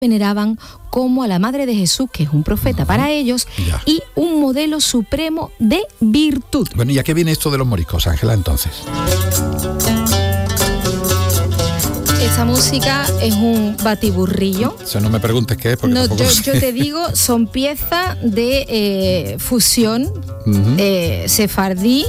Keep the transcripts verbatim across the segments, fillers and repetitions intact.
veneraban como a la Madre de Jesús, que es un profeta para ellos, ya. y un modelo supremo de virtud. Bueno, ¿y a qué viene esto de los moriscos, Ángela, entonces? Esta música es un batiburrillo. O sea, no me preguntes qué es, porque No, tampoco yo, lo sé. yo te digo, son piezas de eh, fusión Uh-huh. eh, sefardí,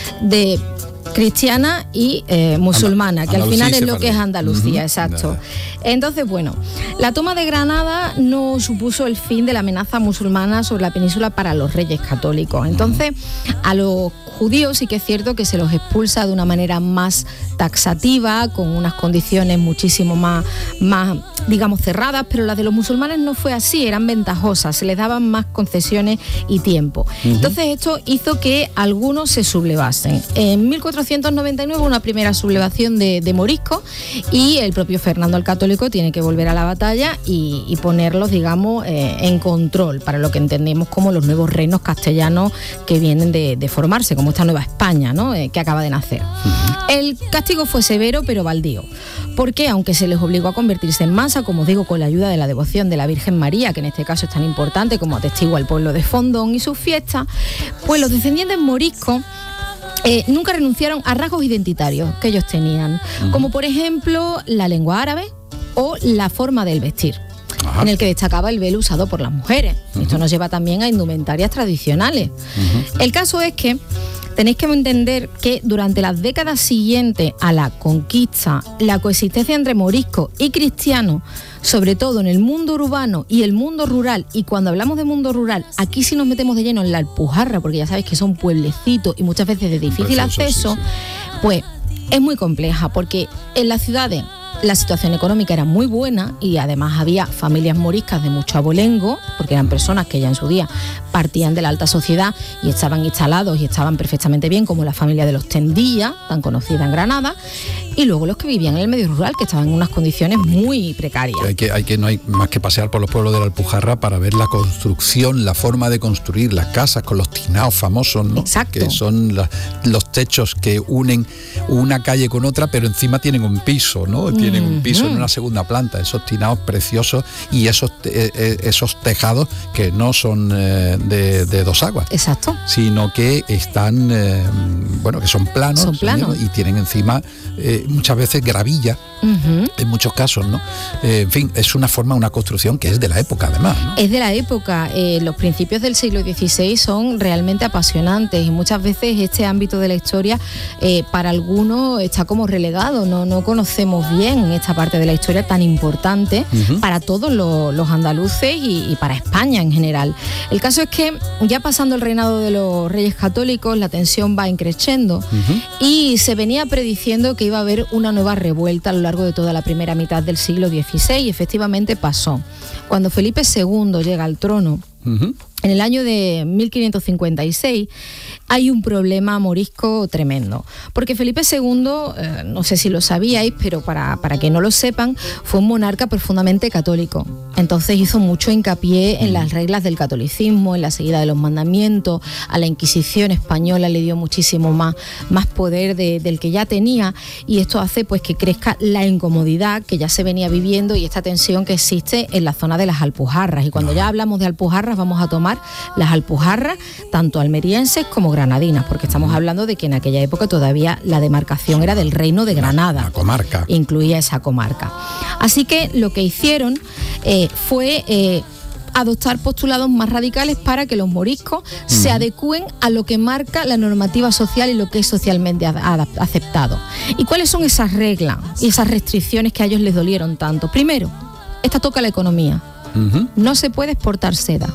de cristiana y eh, musulmana, Anda- que al final Andalucía y es lo que es sefardí. Andalucía, Ujú. exacto. Ya. Entonces, bueno, la toma de Granada no supuso el fin de la amenaza musulmana sobre la península para los reyes católicos. Entonces, a los judíos sí que es cierto que se los expulsa de una manera más taxativa, con unas condiciones muchísimo más, más, digamos, cerradas, pero las de los musulmanes no fue así, eran ventajosas, se les daban más concesiones y tiempo. Uh-huh. Entonces esto hizo que algunos se sublevasen. En mil cuatrocientos noventa y nueve una primera sublevación de, de moriscos, y el propio Fernando el Católico tiene que volver a la batalla y, y ponerlos, digamos, eh, en control, para lo que entendemos como los nuevos reinos castellanos que vienen de, de formarse, como esta nueva España, ¿no? eh, que acaba de nacer. Uh-huh. El castigo fue severo pero baldío, porque aunque se les obligó a convertirse en masa, como os digo, con la ayuda de la devoción de la Virgen María, que en este caso es tan importante como atestigua el pueblo de Fondón y sus fiestas, pues los descendientes moriscos Eh, nunca renunciaron a rasgos identitarios que ellos tenían, uh-huh. como por ejemplo la lengua árabe o la forma del vestir, Ajá. en el que destacaba el velo usado por las mujeres. Uh-huh. Esto nos lleva también a indumentarias tradicionales. Uh-huh. El caso es que tenéis que entender que durante las décadas siguientes a la conquista, la coexistencia entre moriscos y cristianos, sobre todo en el mundo urbano y el mundo rural, y cuando hablamos de mundo rural, aquí sí nos metemos de lleno en la Alpujarra, porque ya sabéis que son pueblecitos y muchas veces de difícil Precioso, acceso, sí, sí. pues es muy compleja, porque en las ciudades la situación económica era muy buena y además había familias moriscas de mucho abolengo, porque eran personas que ya en su día partían de la alta sociedad y estaban instalados y estaban perfectamente bien, como la familia de los Tendilla, tan conocida en Granada, y luego los que vivían en el medio rural, que estaban en unas condiciones muy precarias. Hay que, hay que, no hay más que pasear por los pueblos de la Alpujarra para ver la construcción, la forma de construir las casas con los tinaos famosos, ¿no? Exacto. Que son la, los techos que unen una calle con otra, pero encima tienen un piso, ¿no? Mm. Tienen un piso en una segunda planta, esos tinaos preciosos y esos, eh, esos tejados que no son eh, de, de dos aguas. Exacto. Sino que están, eh, bueno, que son planos, son planos. ¿no? Y tienen encima eh, muchas veces gravilla, uh-huh. en muchos casos, ¿no? Eh, en fin, es una forma, una construcción que es de la época además, ¿no? Es de la época, eh, los principios del siglo dieciséis son realmente apasionantes y muchas veces este ámbito de la historia eh, para algunos está como relegado, no, no conocemos bien esta parte de la historia tan importante uh-huh. para todos los, los andaluces y, y para España en general. El caso es que ya pasando el reinado de los Reyes Católicos, la tensión va increciendo uh-huh. y se venía prediciendo que iba a haber una nueva revuelta a lo largo de toda la primera mitad del siglo dieciséis, y efectivamente pasó. Cuando Felipe segundo llega al trono, uh-huh. en el año de mil quinientos cincuenta y seis, hay un problema morisco tremendo, porque Felipe segundo, eh, no sé si lo sabíais, pero para, para que no lo sepan, fue un monarca profundamente católico. Entonces hizo mucho hincapié en las reglas del catolicismo, en la seguida de los mandamientos. A la Inquisición española le dio muchísimo más, más poder de, del que ya tenía, y esto hace pues que crezca la incomodidad que ya se venía viviendo y esta tensión que existe en la zona de las Alpujarras. Y cuando ya hablamos de Alpujarras, vamos a tomar las Alpujarras tanto almerienses como granadinas, porque estamos hablando de que en aquella época todavía la demarcación era del Reino de Granada. La comarca. Incluía esa comarca. Así que lo que hicieron eh, fue eh, adoptar postulados más radicales para que los moriscos mm. se adecúen a lo que marca la normativa social y lo que es socialmente ad- aceptado. ¿Y cuáles son esas reglas y esas restricciones que a ellos les dolieron tanto? Primero, esta toca la economía. Uh-huh. No se puede exportar seda.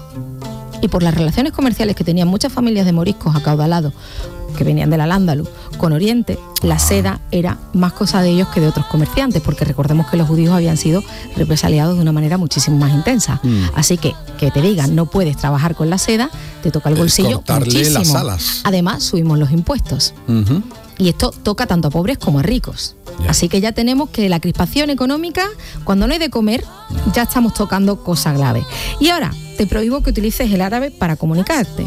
Y por las relaciones comerciales que tenían muchas familias de moriscos acaudalados que venían del Al-Ándalus con Oriente, la seda era más cosa de ellos que de otros comerciantes, porque recordemos que los judíos habían sido represaliados de una manera muchísimo más intensa. Mm. Así que que te digan no puedes trabajar con la seda, te toca el bolsillo cortarle muchísimo. Las alas. Además, subimos los impuestos. Uh-huh. Y esto toca tanto a pobres como a ricos. Yeah. Así que ya tenemos que la crispación económica, cuando no hay de comer, ya estamos tocando cosas graves. Y ahora, te prohíbo que utilices el árabe para comunicarte.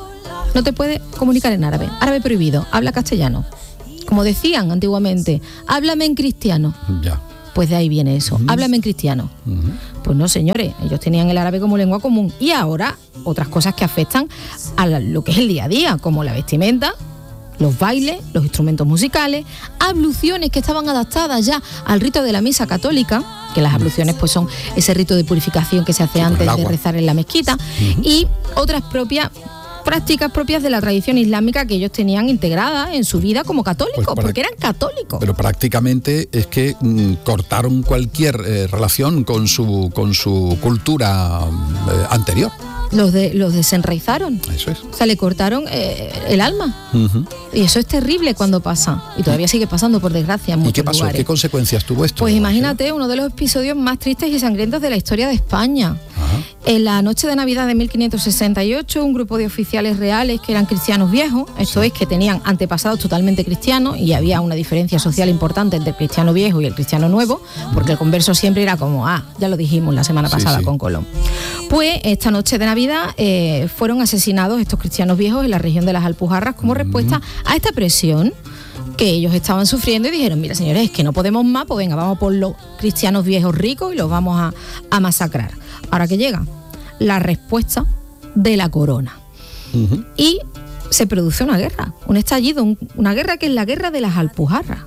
No te puedes comunicar en árabe. Árabe prohibido. Habla castellano. Como decían antiguamente, háblame en cristiano. Ya. Pues de ahí viene eso. Uh-huh. Háblame en cristiano. Uh-huh. Pues no, señores, ellos tenían el árabe como lengua común. Y ahora otras cosas que afectan a lo que es el día a día, como la vestimenta, los bailes, los instrumentos musicales, abluciones que estaban adaptadas ya al rito de la misa católica, que las abluciones pues son ese rito de purificación que se hace sí, antes de rezar en la mezquita, uh-huh. y otras propias prácticas propias de la tradición islámica que ellos tenían integrada en su vida como católicos, pues porque eran católicos. Pero prácticamente es que mmm, cortaron cualquier eh, relación con su con su cultura eh, anterior. Los, de, los desenraizaron. Eso es. O sea, le cortaron eh, el alma. Uh-huh. Y eso es terrible cuando pasa. Y todavía sigue pasando, por desgracia, en muchos ¿Y qué pasó? lugares. ¿Qué consecuencias tuvo esto? Pues imagínate, uno de los episodios más tristes y sangrientos de la historia de España. Ajá. En la noche de Navidad de mil quinientos sesenta y ocho, un grupo de oficiales reales que eran cristianos viejos, esto sí. es que tenían antepasados totalmente cristianos, y había una diferencia social importante entre el cristiano viejo y el cristiano nuevo, porque el converso siempre era como, ah, ya lo dijimos la semana pasada sí, sí. con Colón. Pues esta noche de Navidad eh, fueron asesinados estos cristianos viejos en la región de las Alpujarras como respuesta mm. a esta presión que ellos estaban sufriendo, y dijeron, mira señores, es que no podemos más, pues venga, vamos por los cristianos viejos ricos y los vamos a, a masacrar. Ahora que llega la respuesta de la corona. Uh-huh. Y se produce una guerra, un estallido, un, una guerra que es la guerra de las Alpujarras.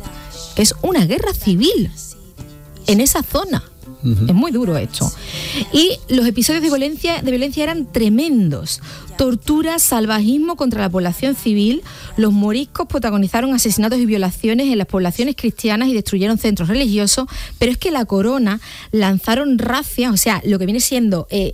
Es una guerra civil en esa zona. Uh-huh. Es muy duro esto. Y los episodios de violencia, de violencia eran tremendos. Tortura, salvajismo contra la población civil. Los moriscos protagonizaron asesinatos y violaciones en las poblaciones cristianas y destruyeron centros religiosos. Pero es que la corona lanzaron racias, o sea, lo que viene siendo eh,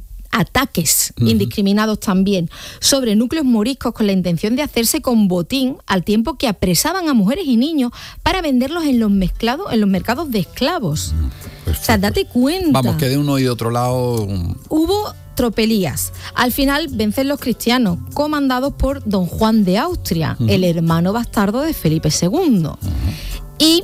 ataques uh-huh. indiscriminados también sobre núcleos moriscos con la intención de hacerse con botín, al tiempo que apresaban a mujeres y niños para venderlos en los mezclados, en los mercados de esclavos. Perfecto. O sea, date cuenta. Vamos, que de uno y de otro lado... Hubo tropelías. Al final vencen los cristianos, comandados por don Juan de Austria, uh-huh. el hermano bastardo de Felipe segundo. Uh-huh. Y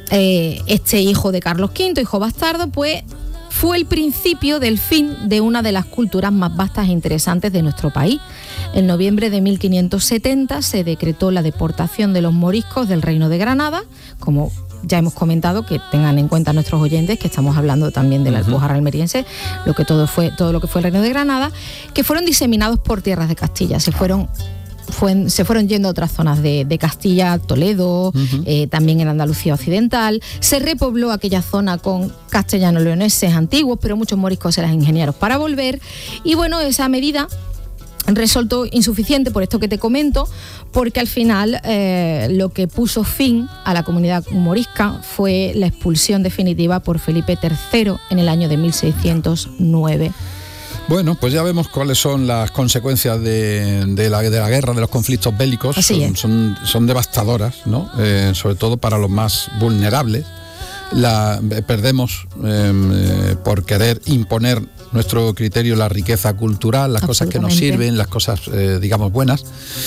eh, este hijo de Carlos quinto, hijo bastardo, pues fue el principio del fin de una de las culturas más vastas e interesantes de nuestro país. En noviembre de mil quinientos setenta se decretó la deportación de los moriscos del Reino de Granada, como ya hemos comentado, que tengan en cuenta nuestros oyentes que estamos hablando también de la Alpujarra almeriense, lo que todo fue todo lo que fue el Reino de Granada, que fueron diseminados por tierras de Castilla, se fueron Fue, se fueron yendo a otras zonas de, de Castilla, Toledo, uh-huh. eh, también en Andalucía Occidental. Se repobló aquella zona con castellanos leoneses antiguos, pero muchos moriscos eran ingenieros para volver. Y bueno, esa medida resultó insuficiente, por esto que te comento, porque al final eh, lo que puso fin a la comunidad morisca fue la expulsión definitiva por Felipe tercero en el año de mil seiscientos nueve. Bueno, pues ya vemos cuáles son las consecuencias de, de, la, de la guerra, de los conflictos bélicos. Son, son, son devastadoras, ¿no? Eh, sobre todo para los más vulnerables. La, perdemos eh, por querer imponer nuestro criterio la riqueza cultural, las cosas que nos sirven, las cosas, eh, digamos, buenas.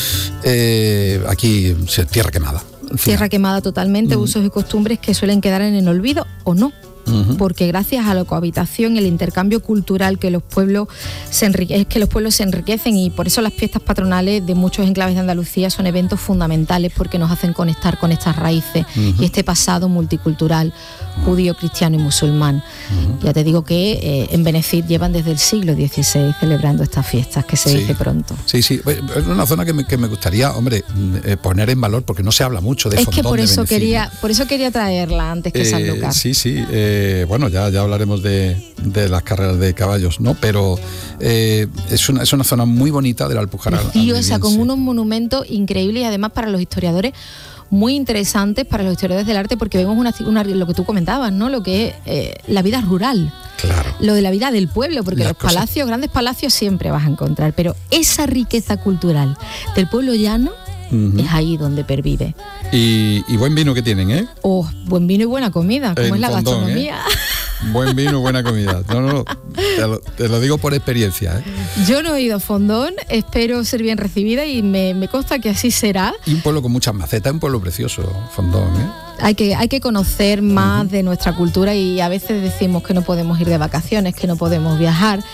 Eh, aquí se, tierra quemada. Tierra quemada totalmente, mm. usos y costumbres que suelen quedar en el olvido o no. Uh-huh. Porque gracias a la cohabitación y el intercambio cultural que los pueblos se enrique- es que los pueblos se enriquecen, y por eso las fiestas patronales de muchos enclaves de Andalucía son eventos fundamentales, porque nos hacen conectar con estas raíces uh-huh. y este pasado multicultural judío, cristiano y musulmán. Uh-huh. Ya te digo que eh, en Benefit llevan desde el siglo dieciséis celebrando estas fiestas, que se sí. dice pronto. Sí, sí, es una zona que me, que me gustaría, hombre, eh, poner en valor, porque no se habla mucho de es Fontón que por de eso Benefit, quería, ¿no? por eso quería traerla antes que eh, Sanlúcar. Sí, sí, eh, Eh, bueno, ya, ya hablaremos de, de las carreras de caballos, ¿no? Pero eh, es, una, es una zona muy bonita de la Alpujarra. Preciosa, con unos monumentos increíbles y además para los historiadores muy interesantes, para los historiadores del arte, porque vemos una, una, lo que tú comentabas, ¿no? Lo que es eh, la vida rural. Claro. Lo de la vida del pueblo, porque las los cosas... palacios, grandes palacios siempre vas a encontrar, pero esa riqueza cultural del pueblo llano uh-huh. es ahí donde pervive. Y, y buen vino que tienen, ¿eh? Oh, buen vino y buena comida, como en es la Fontón, gastronomía. ¿eh? Buen vino y buena comida. No, no, no, te lo, te lo digo por experiencia, ¿eh? Yo no he ido a Fondón, espero ser bien recibida y me, me consta que así será. Y un pueblo con muchas macetas, un pueblo precioso, Fondón, ¿eh? Hay que, hay que conocer más uh-huh. de nuestra cultura, y a veces decimos que no podemos ir de vacaciones, que no podemos viajar,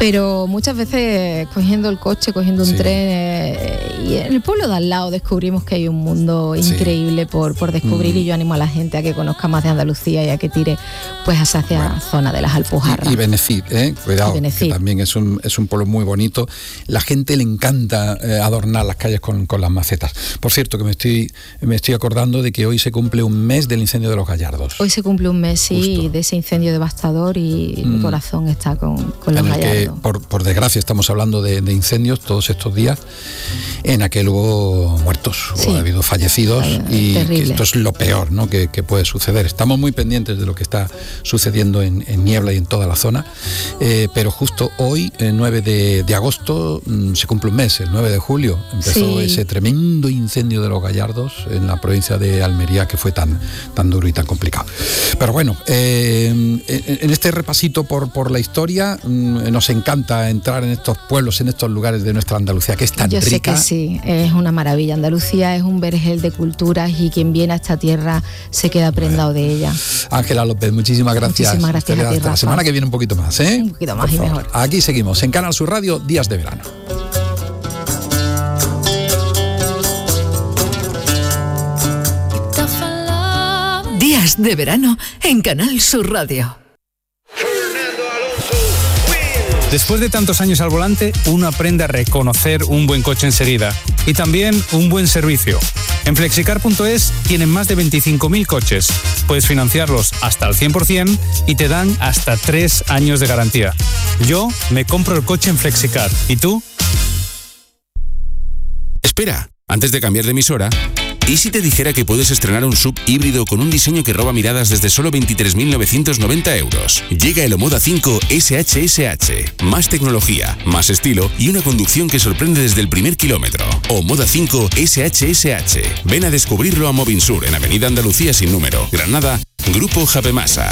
pero muchas veces cogiendo el coche, cogiendo un sí. tren, eh, y en el pueblo de al lado descubrimos que hay un mundo increíble sí. por, por descubrir, mm. y yo animo a la gente a que conozca más de Andalucía y a que tire pues hacia la bueno. zona de las Alpujarras. Y, y Benefit, ¿eh? cuidado, y Benefit. Que también es un, es un pueblo muy bonito. La gente le encanta eh, adornar las calles con, con las macetas. Por cierto, que me estoy, me estoy acordando de que hoy se cumple un mes del incendio de los Gallardos. Hoy se cumple un mes, sí, Justo. de ese incendio devastador, y mm. mi corazón está con, con los Gallardos. Por, por desgracia estamos hablando de, de incendios todos estos días, en aquel hubo muertos, sí. o ha habido fallecidos, Ay, y que esto es lo peor, ¿no? que, que puede suceder. Estamos muy pendientes de lo que está sucediendo en, en Niebla y en toda la zona, eh, pero justo hoy, el nueve de agosto, se cumple un mes, el nueve de julio, empezó sí. ese tremendo incendio de los Gallardos en la provincia de Almería, que fue tan, tan duro y tan complicado. Pero bueno, eh, en este repasito por, por la historia, nos encanta entrar en estos pueblos, en estos lugares de nuestra Andalucía, que es tan Yo rica. Sé que sí, es una maravilla. Andalucía es un vergel de culturas, y quien viene a esta tierra se queda prendado de ella. Ángela López, muchísimas gracias. Muchísimas gracias a ti, Hasta la semana que viene un poquito más, ¿eh? Un poquito más y mejor. Aquí seguimos, en Canal Sur Radio, Días de Verano. Días de Verano en Canal Sur Radio. Después de tantos años al volante, uno aprende a reconocer un buen coche enseguida, y también un buen servicio. En flexicar punto es tienen más de veinticinco mil coches. Puedes financiarlos hasta al cien por ciento y te dan hasta tres años de garantía. Yo me compro el coche en Flexicar. ¿Y tú? Espera, antes de cambiar de emisora, ¿y si te dijera que puedes estrenar un sub híbrido con un diseño que roba miradas desde solo veintitrés mil novecientos noventa euros? Llega el Omoda cinco S H S H. Más tecnología, más estilo y una conducción que sorprende desde el primer kilómetro. Omoda cinco S H S H. Ven a descubrirlo a Movinsur, en Avenida Andalucía sin número, Granada, Grupo Japemasa.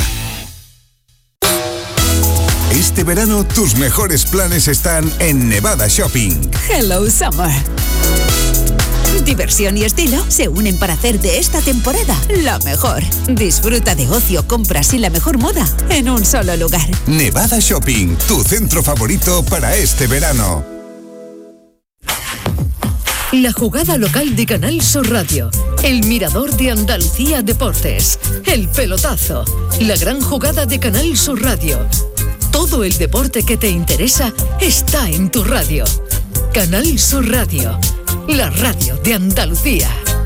Este verano tus mejores planes están en Nevada Shopping. Hello Summer. Diversión y estilo se unen para hacer de esta temporada la mejor. Disfruta de ocio, compras y la mejor moda en un solo lugar. Nevada Shopping, tu centro favorito para este verano. La jugada local de Canal Sur Radio. El mirador de Andalucía Deportes. El pelotazo. La gran jugada de Canal Sur Radio. Todo el deporte que te interesa está en tu radio. Canal Sur Radio. La radio de Andalucía.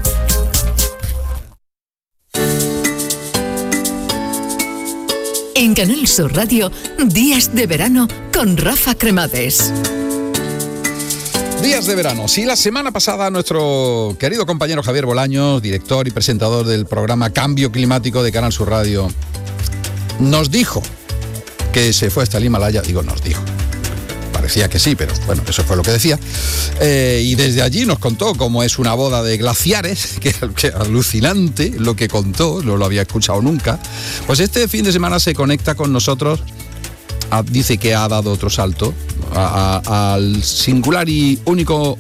En Canal Sur Radio, Días de Verano con Rafa Cremades. Días de verano. Sí, la semana pasada nuestro querido compañero Javier Bolaños, director y presentador del programa Cambio Climático de Canal Sur Radio, nos dijo que se fue hasta el Himalaya. Digo, nos dijo. Parecía que sí, pero bueno, eso fue lo que decía. Eh, y desde allí nos contó cómo es una boda de glaciares, que, que alucinante lo que contó, no lo había escuchado nunca. Pues este fin de semana se conecta con nosotros, a, dice que ha dado otro salto a, a, al singular y único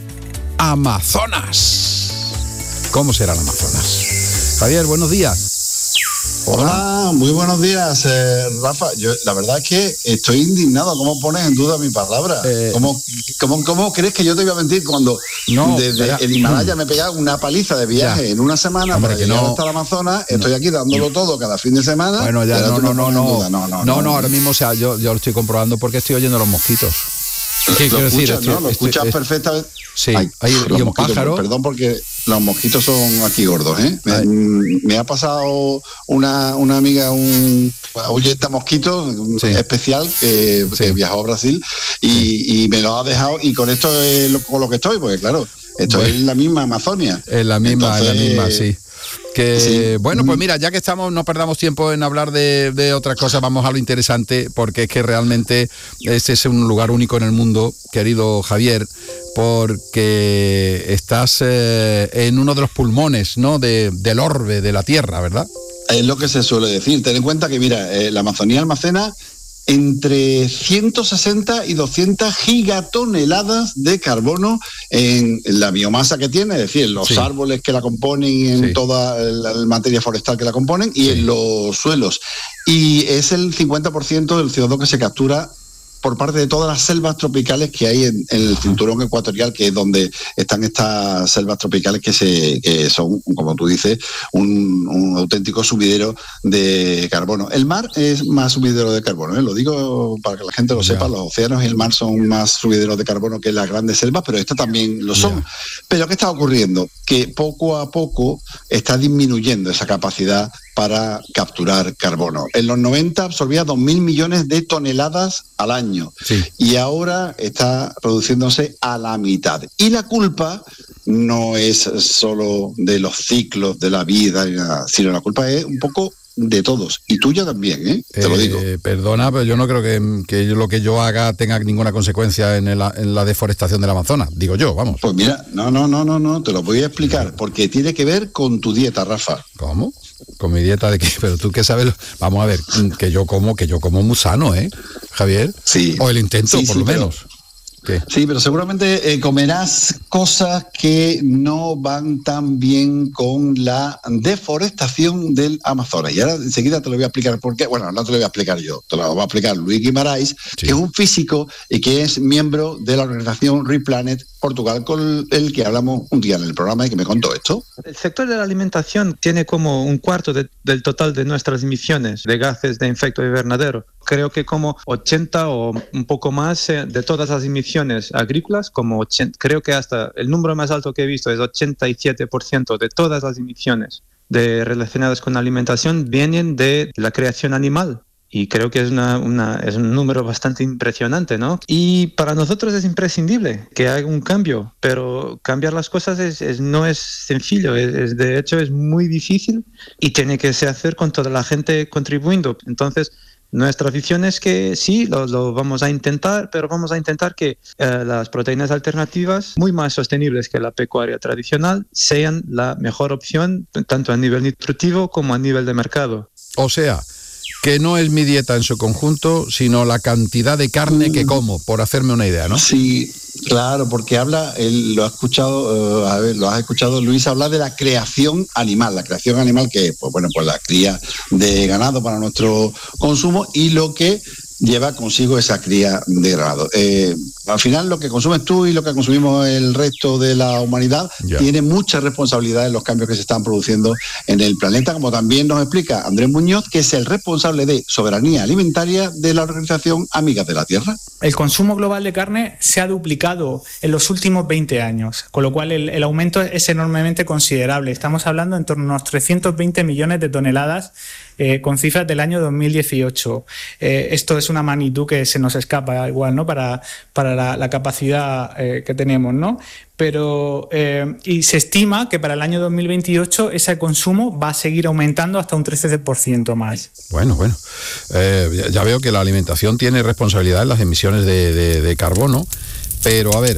Amazonas. ¿Cómo será el Amazonas? Javier, buenos días. Hola, muy buenos días, eh, Rafa. Yo, la verdad es que estoy indignado. ¿Cómo pones en duda mi palabra? Eh, ¿Cómo, cómo, ¿Cómo crees que yo te iba a mentir cuando no, desde ya, el Himalaya me he pegado una paliza de viaje ya. en una semana Hombre, para llegar no, hasta el Amazonas? Estoy aquí dándolo todo cada fin de semana. Bueno, ya no, no, no, no, no, no, no, no, no, ahora mismo, o sea, yo, yo lo estoy comprobando porque estoy oyendo los mosquitos. ¿Qué quiero decir? Estoy, ¿no? Lo escuchas estoy, perfectamente. Sí, Ay, hay, hay un pájaro. Perdón porque los mosquitos son aquí gordos, ¿eh? Me, me ha pasado una, una amiga un ahuyenta mosquito sí. especial que, sí. que viajó a Brasil y, sí. y me lo ha dejado, y con esto es lo, con lo que estoy, porque claro, esto bueno, es en la misma Amazonia. En la misma, Entonces, en la misma, sí. Que sí. Bueno, pues mira, ya que estamos, no perdamos tiempo en hablar de, de otras cosas, vamos a lo interesante, porque es que realmente este es un lugar único en el mundo, querido Javier, porque estás eh, en uno de los pulmones, ¿no?, de, del orbe de la Tierra, ¿verdad? Es lo que se suele decir. Ten en cuenta que, mira, eh, la Amazonía almacena entre ciento sesenta y doscientas gigatoneladas de carbono en la biomasa que tiene, es decir, en los sí. árboles que la componen, en sí. toda la, la materia forestal que la componen y sí. en los suelos. Y es el cincuenta por ciento del C O dos que se captura por parte de todas las selvas tropicales que hay en, en el cinturón ecuatorial, que es donde están estas selvas tropicales que, se, que son, como tú dices, un, un auténtico sumidero de carbono. El mar es más sumidero de carbono, ¿eh? Lo digo para que la gente lo sepa, los océanos y el mar son más sumideros de carbono que las grandes selvas, pero estas también lo son. Yeah. Pero ¿qué está ocurriendo? Que poco a poco está disminuyendo esa capacidad para capturar carbono. En los noventa absorbía dos mil millones de toneladas al año, sí, y ahora está reduciéndose a la mitad. Y la culpa no es solo de los ciclos de la vida, sino la culpa es un poco de todos, y tuya también, ¿eh? Te eh, lo digo. Perdona, pero yo no creo que, que lo que yo haga tenga ninguna consecuencia en, el, en la deforestación del Amazonas, digo yo, vamos. Pues mira, no, no, no, no, no, te lo voy a explicar, porque tiene que ver con tu dieta, Rafa. ¿Cómo? ¿Con mi dieta de qué? Pero tú qué sabes, vamos a ver, que yo como, que yo como muy sano, ¿eh, Javier? Sí. O el intento, sí, por sí, lo menos. Pero... ¿Qué? Sí, pero seguramente eh, comerás cosas que no van tan bien con la deforestación del Amazonas. Y ahora enseguida te lo voy a explicar por qué. Bueno, no te lo voy a explicar yo, te lo va a explicar Luis Guimarães, sí, que es un físico y que es miembro de la organización Replanet Portugal, con el que hablamos un día en el programa y que me contó esto. El sector de la alimentación tiene como un cuarto de, del total de nuestras emisiones de gases de efecto invernadero. Creo que como ochenta o un poco más eh, de todas las emisiones agrícolas, como ochenta, creo que hasta el número más alto que he visto es ochenta y siete por ciento de todas las emisiones de, relacionadas con la alimentación vienen de la creación animal. Y creo que es, una, una, es un número bastante impresionante, ¿no? Y para nosotros es imprescindible que haga un cambio, pero cambiar las cosas es, es, no es sencillo, es, es, de hecho es muy difícil y tiene que se hacer con toda la gente contribuyendo. Entonces, nuestra visión es que sí, lo, lo vamos a intentar, pero vamos a intentar que eh, las proteínas alternativas, muy más sostenibles que la pecuaria tradicional, sean la mejor opción, tanto a nivel nutritivo como a nivel de mercado. O sea, que no es mi dieta en su conjunto, sino la cantidad de carne que como, por hacerme una idea, ¿no? Sí, claro, porque habla, él lo ha escuchado, uh, a ver, lo has escuchado, Luis, habla de la creación animal, la creación animal que, pues bueno, pues la cría de ganado para nuestro consumo y lo que lleva consigo esa cría de ganado. Eh, al final lo que consumes tú y lo que consumimos el resto de la humanidad yeah. tiene mucha responsabilidad en los cambios que se están produciendo en el planeta, como también nos explica Andrés Muñoz, que es el responsable de soberanía alimentaria de la organización Amigas de la Tierra. El consumo global de carne se ha duplicado en los últimos veinte años, con lo cual el, el aumento es enormemente considerable. Estamos hablando en torno a unos trescientos veinte millones de toneladas eh, con cifras del año dos mil dieciocho. Eh, esto es una magnitud que se nos escapa igual, ¿no? Para, para la, la capacidad eh, que tenemos, ¿no? Pero eh, y se estima que para el año dos mil veintiocho ese consumo va a seguir aumentando hasta un trece por ciento más. Bueno, bueno, eh, ya veo que la alimentación tiene responsabilidad en las emisiones de, de, de carbono, pero a ver,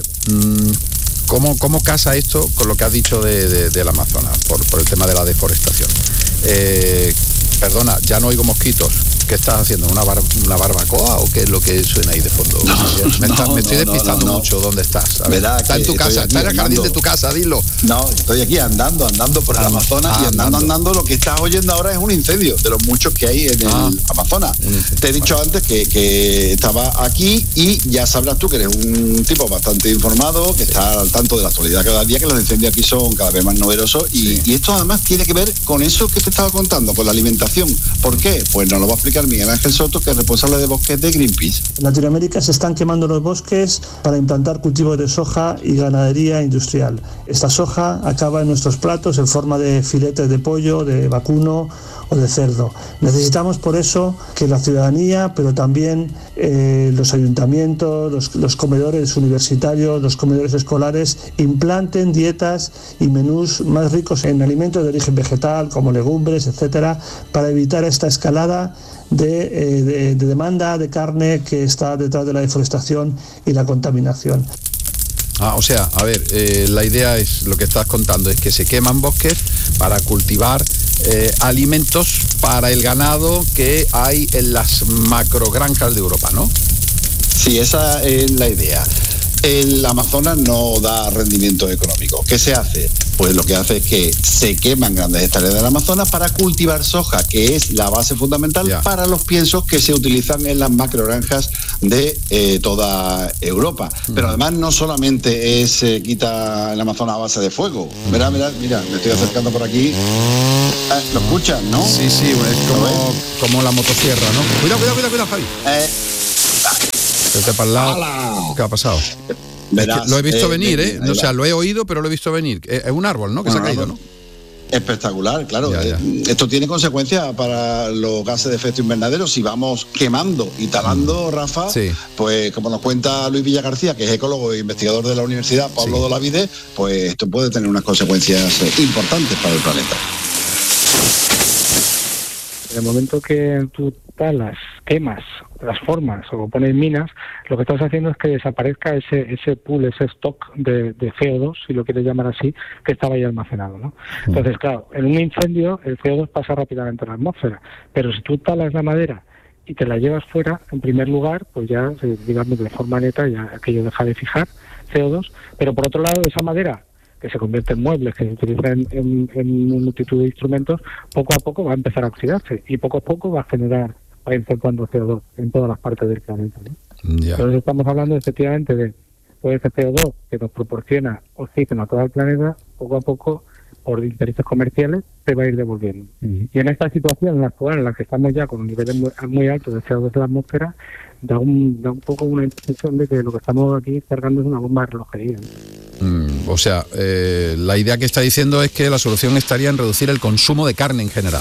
¿cómo, cómo casa esto con lo que has dicho de, de, del Amazonas, por, por el tema de la deforestación? Eh, perdona, ya no oigo mosquitos. ¿Qué estás haciendo? ¿Una, bar, ¿Una barbacoa o qué es lo que suena ahí de fondo? No, me, está, no, me estoy despistando no, no, no. mucho. ¿Dónde estás? A ver, está en tu casa, está en el jardín de tu casa, dilo. No, estoy aquí andando, andando por ah, el Amazonas ah, y andando, andando, andando. Lo que estás oyendo ahora es un incendio, de los muchos que hay en ah, el Amazonas. Te he dicho bueno. antes que, que estaba aquí y ya sabrás tú que eres un tipo bastante informado, que sí. está al tanto de la actualidad cada día, que los incendios aquí son cada vez más numerosos y, sí. y esto además tiene que ver con eso que te estaba contando, con la alimentación. ¿Por qué? Pues nos lo va a explicar Miguel Ángel Soto, que es responsable de bosques de Greenpeace. En Latinoamérica se están quemando los bosques para implantar cultivos de soja y ganadería industrial. Esta soja acaba en nuestros platos en forma de filetes de pollo, de vacuno o de cerdo. Necesitamos por eso que la ciudadanía, pero también eh, los ayuntamientos, los, los comedores universitarios, los comedores escolares, implanten dietas y menús más ricos en alimentos de origen vegetal, como legumbres, etcétera, para evitar esta escalada De, eh, de, de demanda de carne que está detrás de la deforestación y la contaminación. Ah, o sea, a ver, eh, la idea es, lo que estás contando, es que se queman bosques para cultivar eh, alimentos para el ganado que hay en las macrogranjas de Europa, ¿no? Sí, esa es la idea. el Amazonas no da rendimiento económico. ¿Qué se hace? Pues lo que hace es que se queman grandes hectáreas del Amazonas para cultivar soja, que es la base fundamental yeah. para los piensos que se utilizan en las macrogranjas de eh, toda Europa. Mm. Pero además no solamente es, se quita el Amazonas a base de fuego. Mira, mira, mira, me estoy acercando por aquí. Eh, ¿Lo escuchan, no? Sí, sí, es como, como la motosierra, ¿no? Cuidado, cuidado, cuidado, cuidado, Javi. Eh, Vete para el lado. ¡Hala! ¿Qué ha pasado? Verás, es que lo he visto eh, venir, ¿eh? eh o sea, lo he oído, pero lo he visto venir. Es un árbol, ¿no? Que bueno, se ha caído, ¿no? Espectacular, claro. Ya, ya. Esto tiene consecuencias para los gases de efecto invernadero. Si vamos quemando y talando, Rafa, sí. pues como nos cuenta Luis Villagarcía, que es ecólogo e investigador de la Universidad Pablo sí. de Olavide, pues esto puede tener unas consecuencias importantes para el planeta. En el momento que tú talas, quemas, transformas o pones minas, lo que estás haciendo es que desaparezca ese ese pool, ese stock de, de C O dos, si lo quieres llamar así, que estaba ahí almacenado, ¿no? Entonces, claro, en un incendio el C O dos pasa rápidamente a la atmósfera, pero si tú talas la madera y te la llevas fuera, en primer lugar, pues ya, digamos, de forma neta, ya aquello deja de fijar C O dos, pero por otro lado, esa madera que se convierte en muebles, que se utilizan en, en, en multitud de instrumentos, poco a poco va a empezar a oxidarse y poco a poco va a generar, va a ir circulando C O dos en todas las partes del planeta, ¿no? Yeah. Entonces estamos hablando efectivamente de todo ese C O dos que nos proporciona oxígeno a todo el planeta, poco a poco, por intereses comerciales, se va a ir devolviendo. Uh-huh. Y en esta situación en la actual, en la que estamos ya con un nivel muy, muy alto de C O dos de la atmósfera, da un, da un poco una impresión de que lo que estamos aquí cargando es una bomba de relojería, ¿no? Mm, o sea, eh, la idea que está diciendo es que la solución estaría en reducir el consumo de carne en general,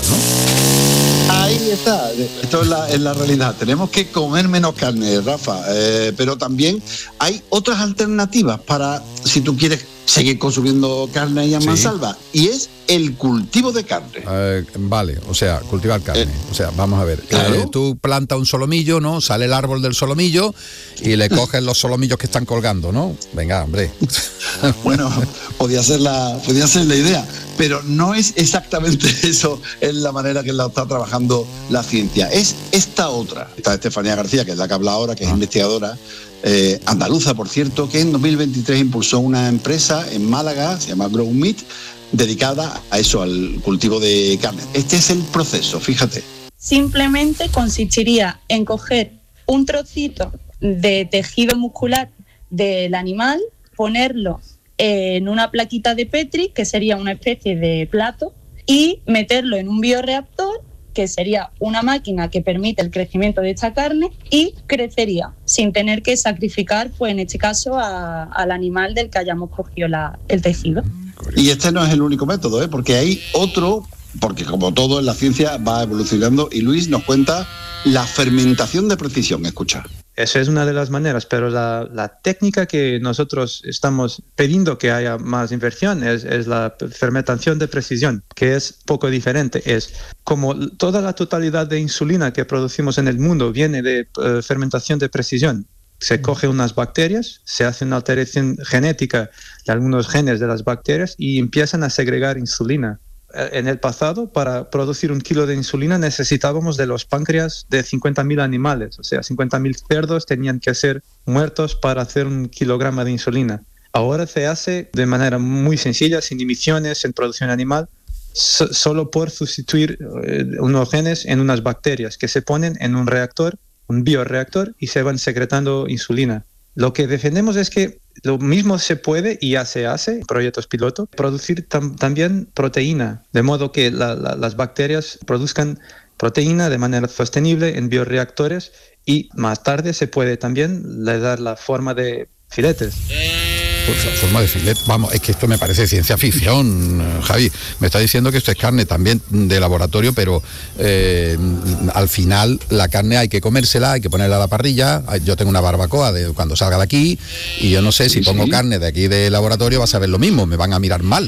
¿no? Ahí está, esto es la, es la realidad. Tenemos que comer menos carne, Rafa, eh, pero también hay otras alternativas para, si tú quieres seguir consumiendo carne y a mansalva, sí. y es el cultivo de carne. Eh, vale, o sea, cultivar carne. Eh, o sea, vamos a ver, claro. eh, tú plantas un solomillo, ¿no? Sale el árbol del solomillo y le coges los solomillos que están colgando, ¿no? Venga, hombre. Bueno, podía ser la, podía ser la idea, pero no es exactamente eso, es la manera que la está trabajando la ciencia. Es esta otra. Está Estefanía García, que es la que habla ahora, que es ah. investigadora, eh, andaluza, por cierto, que en dos mil veintitrés impulsó una empresa en Málaga, se llama Grow Meat, dedicada a eso, al cultivo de carne. Este es el proceso, fíjate. Simplemente consistiría en coger un trocito de tejido muscular del animal, ponerlo en una plaquita de Petri, que sería una especie de plato, y meterlo en un bioreactor, que sería una máquina que permite el crecimiento de esta carne, y crecería sin tener que sacrificar, pues en este caso, a, al animal del que hayamos cogido la, el tejido. Y este no es el único método, ¿eh? Porque hay otro, porque como todo en la ciencia va evolucionando, y Luis nos cuenta la fermentación de precisión. Escucha. Esa es una de las maneras, pero la, la técnica que nosotros estamos pidiendo que haya más inversión es, es la fermentación de precisión, que es poco diferente. Es como toda la totalidad de insulina que producimos en el mundo viene de uh, fermentación de precisión. Se coge unas bacterias, se hace una alteración genética de algunos genes de las bacterias y empiezan a segregar insulina. En el pasado, para producir un kilo de insulina necesitábamos de los páncreas de cincuenta mil animales, o sea, cincuenta mil cerdos tenían que ser muertos para hacer un kilogramo de insulina. Ahora se hace de manera muy sencilla, sin emisiones, sin producción animal, so- solo por sustituir eh, unos genes en unas bacterias que se ponen en un reactor, un bioreactor, y se van secretando insulina. Lo que defendemos es que lo mismo se puede, y ya se hace, proyectos piloto, producir tam- también proteína, de modo que la, la, las bacterias produzcan proteína de manera sostenible en bioreactores, y más tarde se puede también le dar la forma de filetes. Pues la forma de filet, vamos, es que esto me parece ciencia ficción, Javi. Me está diciendo que esto es carne también de laboratorio, pero eh, al final la carne hay que comérsela, hay que ponerla a la parrilla. Yo tengo una barbacoa de cuando salga de aquí, y yo no sé si sí, pongo sí. carne de aquí de laboratorio, vas a ver lo mismo, me van a mirar mal.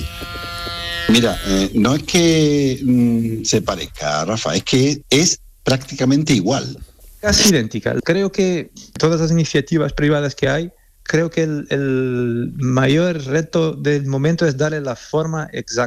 Mira, eh, no es que mmm, se parezca, Rafa, es que es prácticamente igual. Casi idéntica. Creo que todas las iniciativas privadas que hay, creo que el, el mayor reto del momento es darle la forma exacta.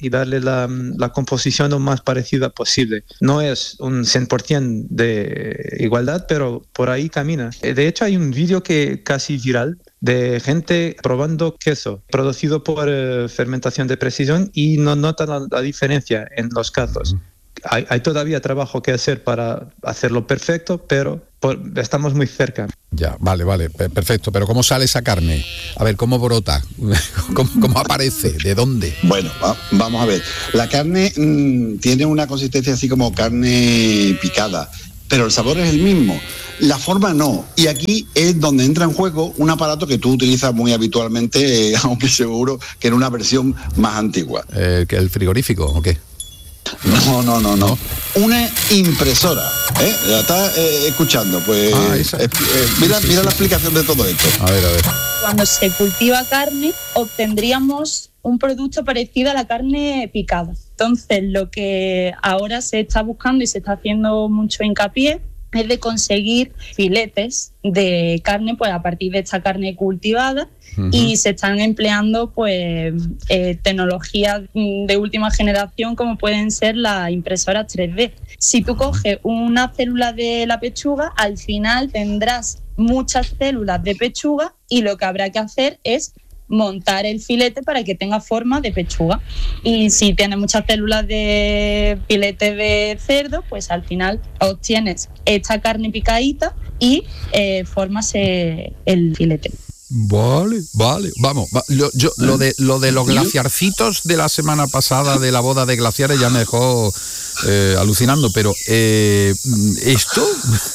y darle la, la composición lo más parecida posible. No es un cien por ciento de igualdad, pero por ahí camina. De hecho, hay un vídeo que casi viral de gente probando queso producido por eh, fermentación de precisión y no notan la, la diferencia en los casos. Hay, hay todavía trabajo que hacer para hacerlo perfecto, pero por, estamos muy cerca. Ya, vale, vale, perfecto. Pero ¿cómo sale esa carne? A ver, ¿cómo brota? ¿Cómo, cómo aparece? ¿De dónde? Bueno, va, vamos a ver. La carne mmm, tiene una consistencia así como carne picada, pero el sabor es el mismo. La forma no. Y aquí es donde entra en juego un aparato que tú utilizas muy habitualmente, eh, aunque seguro que en una versión más antigua. Eh, ¿El frigorífico o qué? No, no, no, no. Una impresora. ¿eh? ¿La estás eh, escuchando? Pues ah, eh, eh, mira, sí, sí, mira sí. la explicación de todo esto. A ver, a ver. Cuando se cultiva carne, obtendríamos un producto parecido a la carne picada. Entonces, lo que ahora se está buscando y se está haciendo mucho hincapié es de conseguir filetes de carne pues a partir de esta carne cultivada. Uh-huh. Y se están empleando pues eh, tecnologías de última generación como pueden ser las impresoras tres D. Si tú coges una célula de la pechuga, al final tendrás muchas células de pechuga y lo que habrá que hacer es montar el filete para que tenga forma de pechuga. Y si tienes muchas células de filete de cerdo, pues al final obtienes esta carne picadita y eh, formas eh, el filete. Vale, vale, vamos, va, yo, yo, lo, de, lo de los glaciarcitos de la semana pasada de la boda de glaciares ya me dejó eh, alucinando, pero eh, esto,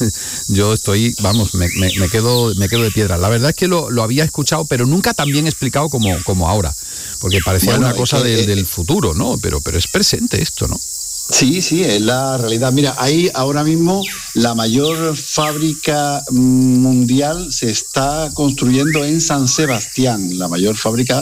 yo estoy, vamos, me, me, me, quedo, me quedo de piedra. La verdad es que lo, lo había escuchado, pero nunca tan bien explicado como, como ahora, porque parecía bueno, una cosa que, de, eh, del futuro, ¿no? Pero, pero es presente esto, ¿no? Sí, sí, es la realidad. Mira, hay ahora mismo la mayor fábrica mundial se está construyendo en San Sebastián, la mayor fábrica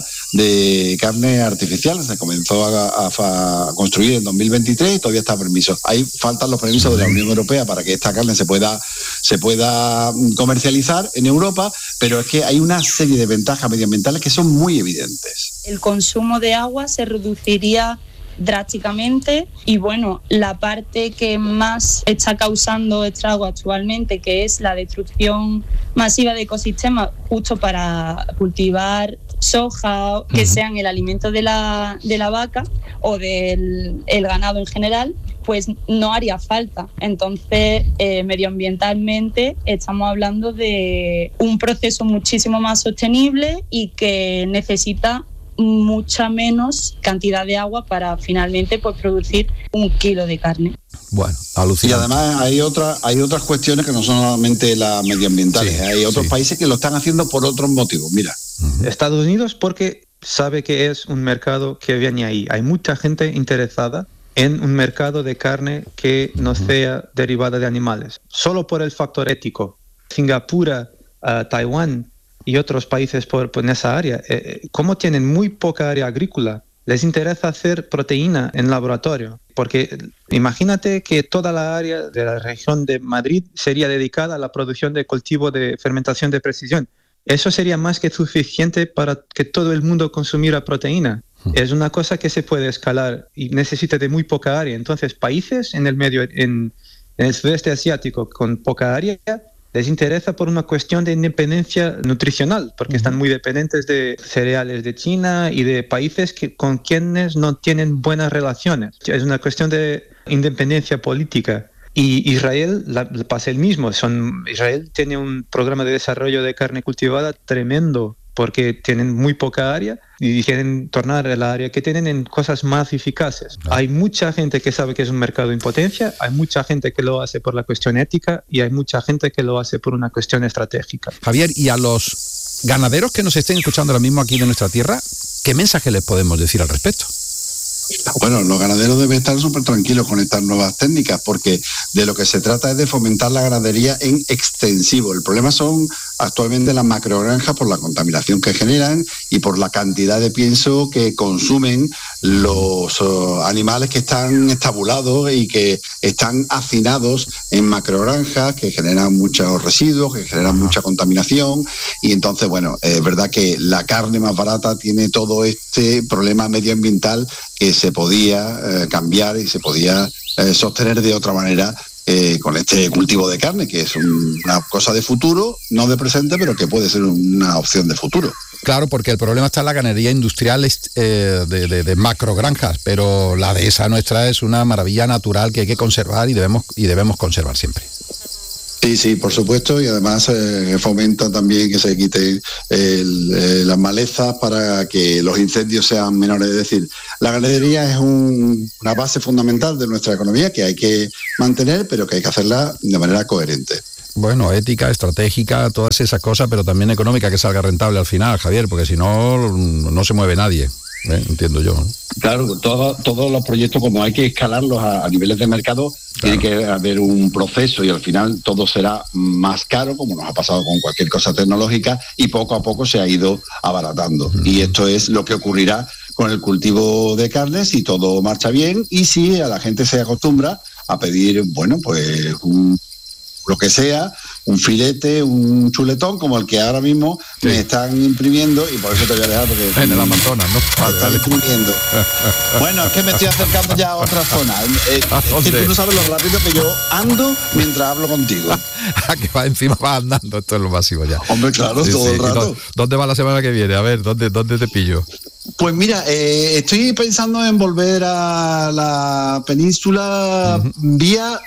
de carne artificial. Se comenzó a, a, a construir en dos mil veintitrés y todavía está permiso. Ahí faltan los permisos de la Unión Europea para que esta carne se pueda, se pueda comercializar en Europa, pero es que hay una serie de ventajas medioambientales que son muy evidentes. El consumo de agua se reduciría drásticamente y bueno, la parte que más está causando estrago actualmente, que es la destrucción masiva de ecosistemas justo para cultivar soja, que uh-huh. sean el alimento de la, de la vaca o del el ganado en general, pues no haría falta. Entonces, eh, medioambientalmente estamos hablando de un proceso muchísimo más sostenible y que necesita mucha menos cantidad de agua para finalmente pues producir un kilo de carne. Bueno, alucinante. Y además hay otras hay otras cuestiones que no son solamente las medioambientales, sí, hay otros sí. países que lo están haciendo por otros motivos. Mira, uh-huh. Estados Unidos porque sabe que es un mercado que viene ahí. Hay mucha gente interesada en un mercado de carne que no uh-huh. sea derivada de animales, solo por el factor ético. Singapur, uh, Taiwán y otros países por, por esa área, eh, como tienen muy poca área agrícola, les interesa hacer proteína en laboratorio, porque imagínate que toda la área de la región de Madrid sería dedicada a la producción de cultivo de fermentación de precisión. Eso sería más que suficiente para que todo el mundo consumiera proteína. Es una cosa que se puede escalar y necesita de muy poca área. Entonces, países en el medio, en, en el sudeste asiático con poca área, les interesa por una cuestión de independencia nutricional, porque uh-huh. están muy dependientes de cereales de China y de países que, con quienes no tienen buenas relaciones. Es una cuestión de independencia política. Y Israel la, la pasa el mismo. Son, Israel tiene un programa de desarrollo de carne cultivada tremendo, porque tienen muy poca área y quieren tornar la área que tienen en cosas más eficaces. Claro. Hay mucha gente que sabe que es un mercado en potencia, hay mucha gente que lo hace por la cuestión ética y hay mucha gente que lo hace por una cuestión estratégica. Javier, y a los ganaderos que nos estén escuchando ahora mismo aquí de nuestra tierra, ¿qué mensaje les podemos decir al respecto? Bueno, los ganaderos deben estar súper tranquilos con estas nuevas técnicas, porque de lo que se trata es de fomentar la ganadería en extensivo. El problema son actualmente las macrogranjas por la contaminación que generan y por la cantidad de pienso que consumen los uh, animales que están estabulados y que están hacinados en macrogranjas, que generan muchos residuos, que generan mucha contaminación. Y entonces, bueno, es verdad que la carne más barata tiene todo este problema medioambiental que se podía eh, cambiar y se podía eh, sostener de otra manera eh, con este cultivo de carne, que es un, una cosa de futuro, no de presente, pero que puede ser una opción de futuro. Claro, porque el problema está en la ganadería industrial eh, de, de, de macrogranjas, pero la dehesa nuestra es una maravilla natural que hay que conservar y debemos, y debemos conservar siempre. Sí, sí, por supuesto, y además eh, fomenta también que se quiten el, eh, las malezas para que los incendios sean menores. Es decir, la ganadería es un, una base fundamental de nuestra economía que hay que mantener, pero que hay que hacerla de manera coherente. Bueno, ética, estratégica, todas esas cosas, pero también económica, que salga rentable al final, Javier, porque si no, no se mueve nadie. ¿Eh? Entiendo yo, ¿no? Claro, todo, todos los proyectos, como hay que escalarlos a, a niveles de mercado, claro, tiene que haber un proceso y al final todo será más caro, como nos ha pasado con cualquier cosa tecnológica, y poco a poco se ha ido abaratando. Uh-huh. Y esto es lo que ocurrirá con el cultivo de carnes si todo marcha bien y si a la gente se acostumbra a pedir, bueno, pues un... lo que sea, un filete, un chuletón, como el que ahora mismo sí. me están imprimiendo, y por eso te voy a dejar, porque... En el Amazonas, ¿no? Me están imprimiendo. Bueno, es que me estoy acercando ya a otra zona. Eh, es que tú no sabes lo rápido que yo ando mientras hablo contigo. Que va encima, va andando, esto es lo máximo ya. Hombre, claro, sí, todo sí. el rato. ¿Dónde va la semana que viene? A ver, ¿dónde, dónde te pillo? Pues mira, eh, estoy pensando en volver a la península uh-huh. vía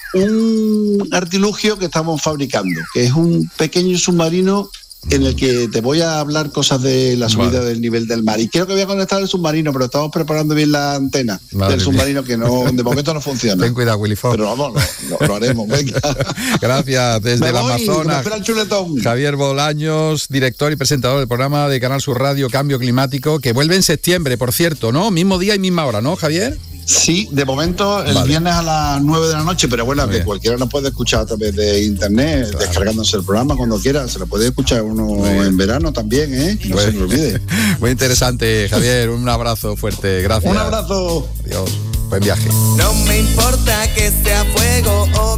un artilugio que estamos fabricando, que es un pequeño submarino en el que te voy a hablar cosas de la subida vale. del nivel del mar. Y creo que voy a conectar el submarino, pero estamos preparando bien la antena Madre del submarino, mía. que no de momento no funciona. Ten cuidado, Willy Fox. Pero vamos, lo, lo, lo haremos, venga. Gracias, desde Me el voy, Amazonas. Me el chuletón. Javier Bolaños, director y presentador del programa de Canal Sur Radio Cambio Climático, que vuelve en septiembre, por cierto, ¿no? Mismo día y misma hora, ¿no, Javier? Sí, de momento el vale. viernes a las nueve de la noche, pero bueno, Muy que bien. cualquiera lo puede escuchar a través de internet, claro. descargándose el programa cuando quiera, se lo puede escuchar uno en verano también, ¿eh? No Muy se me olvide. Muy interesante, Javier, un abrazo fuerte, gracias. Un abrazo. Adiós, buen viaje. No me importa que sea fuego o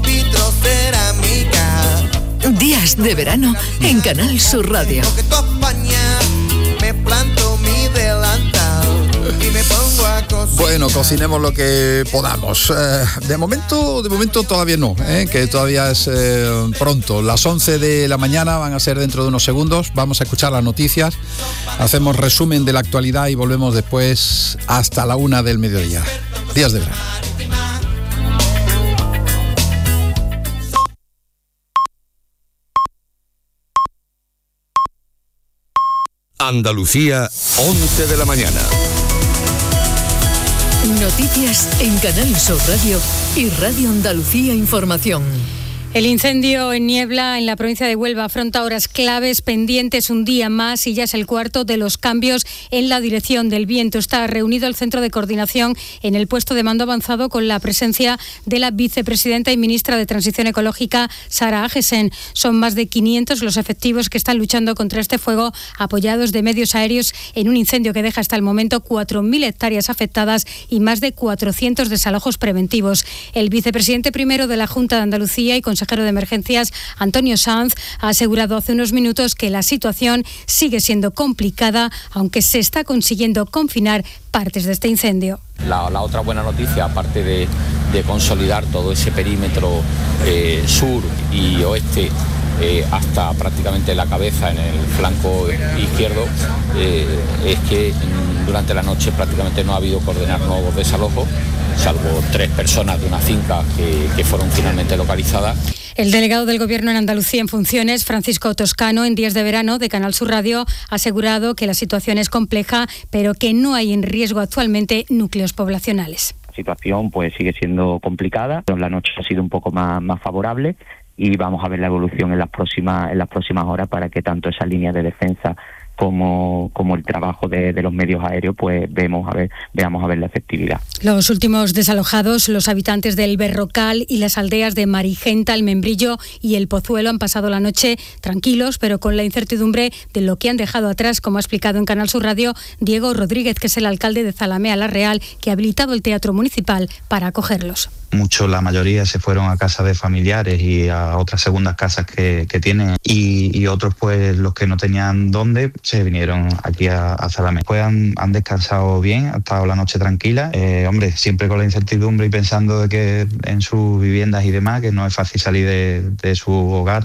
vitrocerámica. Días de verano en Canal Sur Radio. Porque tu España me planto mi delantal. Bueno, cocinemos lo que podamos. Eh, de momento, de momento todavía no, eh, que todavía es eh, pronto. Las once de la mañana van a ser dentro de unos segundos. Vamos a escuchar las noticias, hacemos resumen de la actualidad y volvemos después hasta la una del mediodía. Días de verano. Andalucía, once de la mañana. Noticias en Canal Sur Radio y Radio Andalucía Información. El incendio en Niebla, en la provincia de Huelva, afronta horas claves pendientes un día más y ya es el cuarto de los cambios en la dirección del viento. Está reunido el Centro de Coordinación en el puesto de mando avanzado con la presencia de la vicepresidenta y ministra de Transición Ecológica, Sara Agesen. Son más de quinientos los efectivos que están luchando contra este fuego, apoyados de medios aéreos en un incendio que deja hasta el momento cuatro mil hectáreas afectadas y más de cuatrocientos desalojos preventivos. El vicepresidente primero de la Junta de Andalucía y consejero de Emergencias, Antonio Sanz, ha asegurado hace unos minutos que la situación sigue siendo complicada, aunque se está consiguiendo confinar partes de este incendio. La, la otra buena noticia, aparte de, de consolidar todo ese perímetro eh, sur y oeste, Eh, hasta prácticamente la cabeza en el flanco izquierdo, eh, es que mm, durante la noche prácticamente no ha habido que ordenar nuevos desalojos, salvo tres personas de una finca que, que fueron finalmente localizadas. El delegado del Gobierno en Andalucía en funciones, Francisco Toscano, en Días de Verano de Canal Sur Radio, ha asegurado que la situación es compleja, pero que no hay en riesgo actualmente núcleos poblacionales. La situación pues sigue siendo complicada, la noche ha sido un poco más, más favorable, y vamos a ver la evolución en las próximas en las próximas horas para que tanto esa línea de defensa como, como el trabajo de, de los medios aéreos, pues vemos a ver, veamos a ver la efectividad. Los últimos desalojados, los habitantes del Berrocal y las aldeas de Marigenta, El Membrillo y El Pozuelo han pasado la noche tranquilos, pero con la incertidumbre de lo que han dejado atrás, como ha explicado en Canal Sur Radio Diego Rodríguez, que es el alcalde de Zalamea la Real, que ha habilitado el Teatro Municipal para acogerlos. Muchos, la mayoría, se fueron a casa de familiares y a otras segundas casas que, que tienen, y, y otros, pues los que no tenían dónde, se vinieron aquí a, a Zalamea. Pues han, han descansado bien, ha estado la noche tranquila. Eh, hombre, siempre con la incertidumbre y pensando de que en sus viviendas y demás, que no es fácil salir de, de su hogar,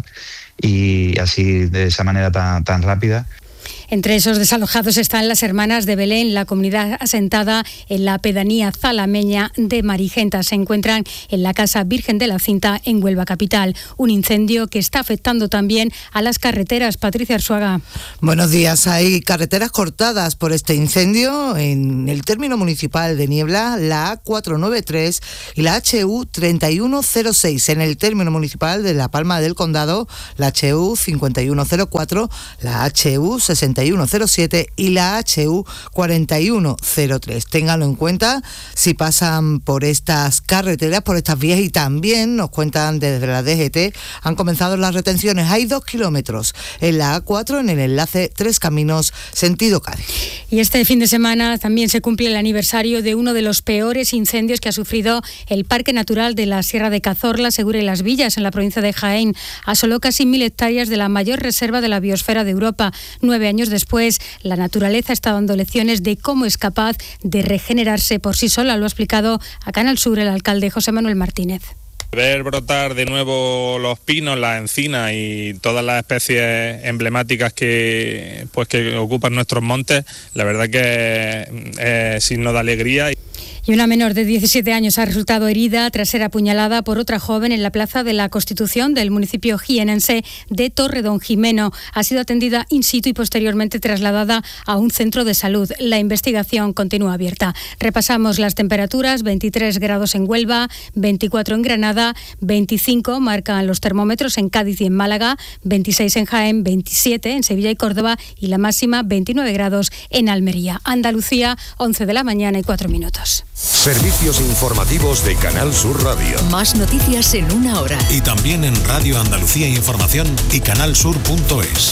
y así de esa manera tan, tan rápida. Entre esos desalojados están las Hermanas de Belén, la comunidad asentada en la pedanía zalameña de Marigenta. Se encuentran en la Casa Virgen de la Cinta en Huelva capital. Un incendio que está afectando también a las carreteras. Patricia Arzuaga. Buenos días. Hay carreteras cortadas por este incendio en el término municipal de Niebla, la A cuatrocientos noventa y tres y la H U treinta y uno cero seis. En el término municipal de La Palma del Condado, la H U cincuenta y uno cero cuatro, la H U sesenta y uno cero siete y la H U cuarenta y uno cero tres. Ténganlo en cuenta si pasan por estas carreteras, por estas vías, y también nos cuentan desde la D G T, han comenzado las retenciones. Hay dos kilómetros en la A cuatro en el enlace Tres Caminos, sentido Cádiz. Y este fin de semana también se cumple el aniversario de uno de los peores incendios que ha sufrido el Parque Natural de la Sierra de Cazorla, Segura y Las Villas, en la provincia de Jaén. Asoló casi mil hectáreas de la mayor reserva de la biosfera de Europa. Nueve años después, la naturaleza está dando lecciones de cómo es capaz de regenerarse por sí sola. Lo ha explicado a Canal Sur el alcalde José Manuel Martínez. Ver brotar de nuevo los pinos, las encinas y todas las especies emblemáticas que, pues, que ocupan nuestros montes, la verdad que es signo de alegría. Y una menor de diecisiete años ha resultado herida tras ser apuñalada por otra joven en la Plaza de la Constitución del municipio jienense de Torredonjimeno. Ha sido atendida in situ y posteriormente trasladada a un centro de salud. La investigación continúa abierta. Repasamos las temperaturas: veintitrés grados en Huelva, veinticuatro en Granada, veinticinco marcan los termómetros en Cádiz y en Málaga, veintiséis en Jaén, veintisiete en Sevilla y Córdoba y la máxima veintinueve grados en Almería. Andalucía, once de la mañana y cuatro minutos. Servicios informativos de Canal Sur Radio. Más noticias en una hora. Y también en Radio Andalucía Información y canalsur punto es.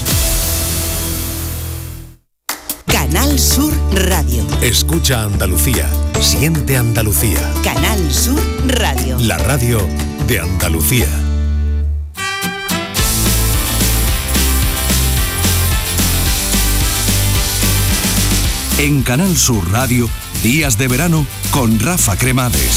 Canal Sur Radio. Escucha Andalucía. Siente Andalucía. Canal Sur Radio. La radio de Andalucía. En Canal Sur Radio, Días de Verano con Rafa Cremades.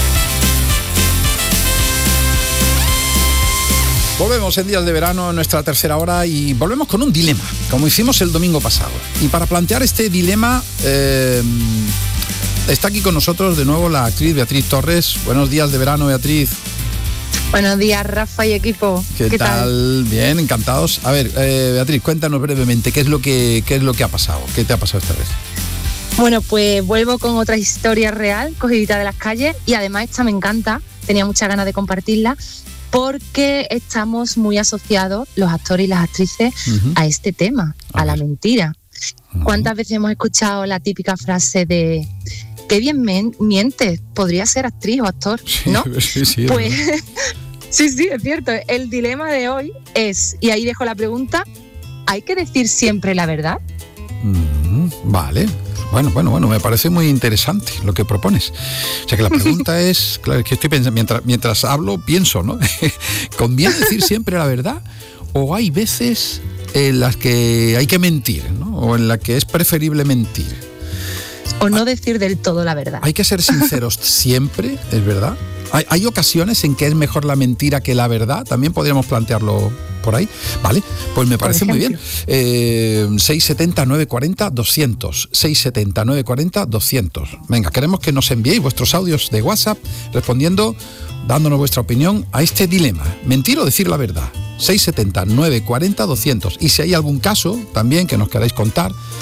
Volvemos en Días de Verano, en nuestra tercera hora, y volvemos con un dilema, como hicimos el domingo pasado. Y para plantear este dilema, eh, está aquí con nosotros de nuevo la actriz Beatriz Torres. Buenos días de verano, Beatriz. Buenos días, Rafa y equipo. ¿Qué, ¿Qué tal? tal? Bien, encantados. A ver, eh, Beatriz, cuéntanos brevemente qué es lo que qué es lo que ha pasado, qué te ha pasado esta vez. Bueno, pues vuelvo con otra historia real, cogidita de las calles, y además esta me encanta, tenía muchas ganas de compartirla, porque estamos muy asociados, los actores y las actrices, uh-huh. a este tema, a, a la mentira. Uh-huh. ¿Cuántas veces hemos escuchado la típica frase de qué bien mientes, podría ser actriz o actor, ¿no? Sí, sí, pues sí, sí, es cierto. El dilema de hoy es, y ahí dejo la pregunta, ¿hay que decir siempre la verdad? Uh-huh. Vale. Bueno, bueno, bueno, me parece muy interesante lo que propones. O sea que la pregunta es, claro, es que estoy pensando, mientras, mientras hablo, pienso, ¿no? ¿Conviene decir siempre la verdad? ¿O hay veces en las que hay que mentir, ¿no? O en las que es preferible mentir. O no decir del todo la verdad. Hay que ser sinceros siempre, ¿es verdad? Hay, hay ocasiones en que es mejor la mentira que la verdad. También podríamos plantearlo por ahí. Vale, pues me parece muy bien. Eh, seis siete cero, nueve cuatro cero, doscientos. seis siete cero, nueve cuatro cero, doscientos. Venga, queremos que nos enviéis vuestros audios de WhatsApp respondiendo, dándonos vuestra opinión a este dilema. ¿Mentir o decir la verdad? seis siete cero, nueve cuatro cero, doscientos. Y si hay algún caso también que nos queráis contar,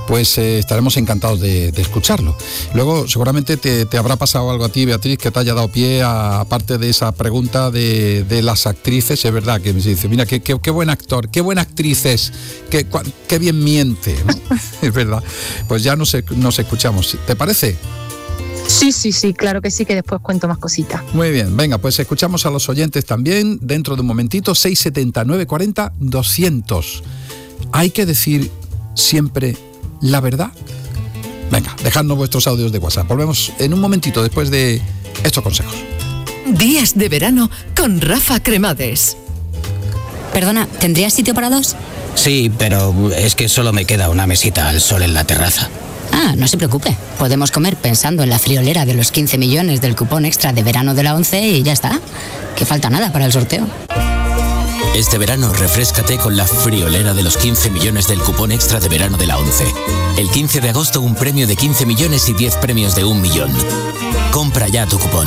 pues eh, estaremos encantados de, de escucharlo. Luego seguramente te, te habrá pasado algo a ti, Beatriz, que te haya dado pie a, aparte de esa pregunta de, de las actrices. Es verdad que me dice, mira, qué, qué, qué buen actor, qué buena actriz es, qué, qué bien miente, ¿no? Es verdad. Pues ya nos, nos escuchamos. ¿Te parece? Sí, sí, sí, claro que sí, que después cuento más cositas. Muy bien, venga, pues escuchamos a los oyentes también dentro de un momentito. Seis setenta, nueve cuarenta, doscientos. Hay que decir siempre la verdad. Venga, dejadnos vuestros audios de WhatsApp. Volvemos en un momentito después de estos consejos. Días de verano con Rafa Cremades. Perdona, ¿tendrías sitio para dos? Sí, pero es que solo me queda una mesita al sol en la terraza. Ah, no se preocupe. Podemos comer pensando en la friolera de los quince millones del cupón extra de verano de la ONCE y ya está. Que falta nada para el sorteo. Este verano refréscate con la friolera de los quince millones del cupón extra de verano de la ONCE. El quince de agosto un premio de quince millones y diez premios de un millón. Compra ya tu cupón.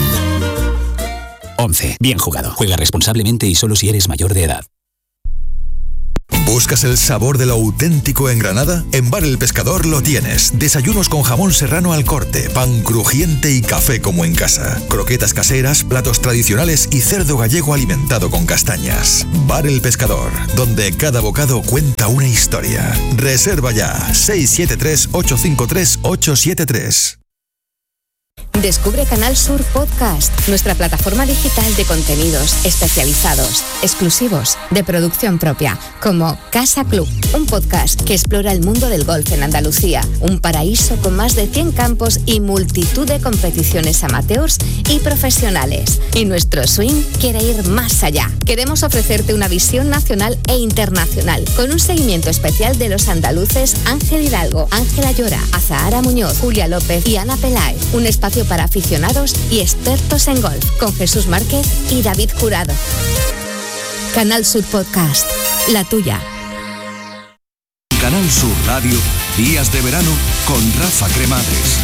ONCE. Bien jugado. Juega responsablemente y solo si eres mayor de edad. ¿Buscas el sabor de lo auténtico en Granada? En Bar El Pescador lo tienes. Desayunos con jamón serrano al corte, pan crujiente y café como en casa. Croquetas caseras, platos tradicionales y cerdo gallego alimentado con castañas. Bar El Pescador, donde cada bocado cuenta una historia. Reserva ya. seis siete tres, ocho cinco tres, ocho siete tres. Descubre Canal Sur Podcast, nuestra plataforma digital de contenidos especializados, exclusivos, de producción propia, como Casa Club, un podcast que explora el mundo del golf en Andalucía, un paraíso con más de cien campos y multitud de competiciones amateurs y profesionales. Y nuestro swing quiere ir más allá. Queremos ofrecerte una visión nacional e internacional, con un seguimiento especial de los andaluces Ángel Hidalgo, Ángela Llora, Azahara Muñoz, Julia López y Ana Peláez. Un espacio para aficionados y expertos en golf, con Jesús Márquez y David Jurado. Canal Sur Podcast, la tuya. Canal Sur Radio, Días de Verano con Rafa Cremades.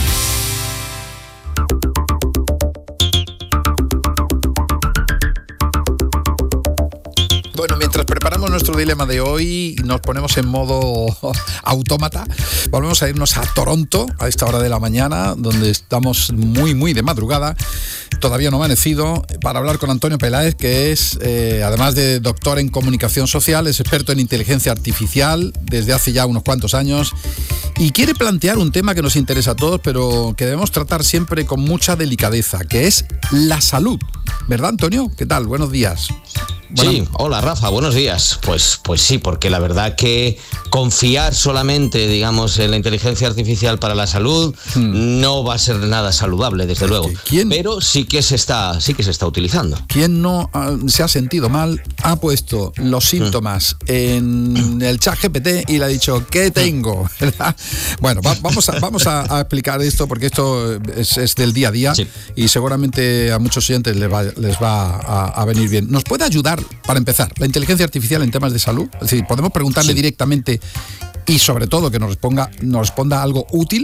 Bueno, mientras preparamos nuestro dilema de hoy y nos ponemos en modo autómata, volvemos a irnos a Toronto a esta hora de la mañana, donde estamos muy, muy de madrugada, todavía no amanecido, para hablar con Antonio Peláez, que es, eh, además de doctor en comunicación social, es experto en inteligencia artificial desde hace ya unos cuantos años y quiere plantear un tema que nos interesa a todos, pero que debemos tratar siempre con mucha delicadeza, que es la salud. ¿Verdad, Antonio? ¿Qué tal? Buenos días. Bueno. Sí, hola Rafa, buenos días. Pues, pues sí, porque la verdad que confiar solamente, digamos, en la inteligencia artificial para la salud hmm. no va a ser nada saludable, desde luego. ¿Quién? Pero sí que se está, sí que se está utilizando. ¿Quién no uh, se ha sentido mal, ha puesto los síntomas hmm. en el chat G P T y le ha dicho, ¿qué tengo? ¿Verdad? Bueno, va, vamos, a, vamos a, a explicar esto, porque esto es, es del día a día sí. y seguramente a muchos oyentes les va, les va a, a venir bien. ¿Nos puede ayudar, para empezar, la inteligencia artificial en temas de salud? Es decir, ¿podemos preguntarle sí. directamente y sobre todo que nos responda, nos responda algo útil?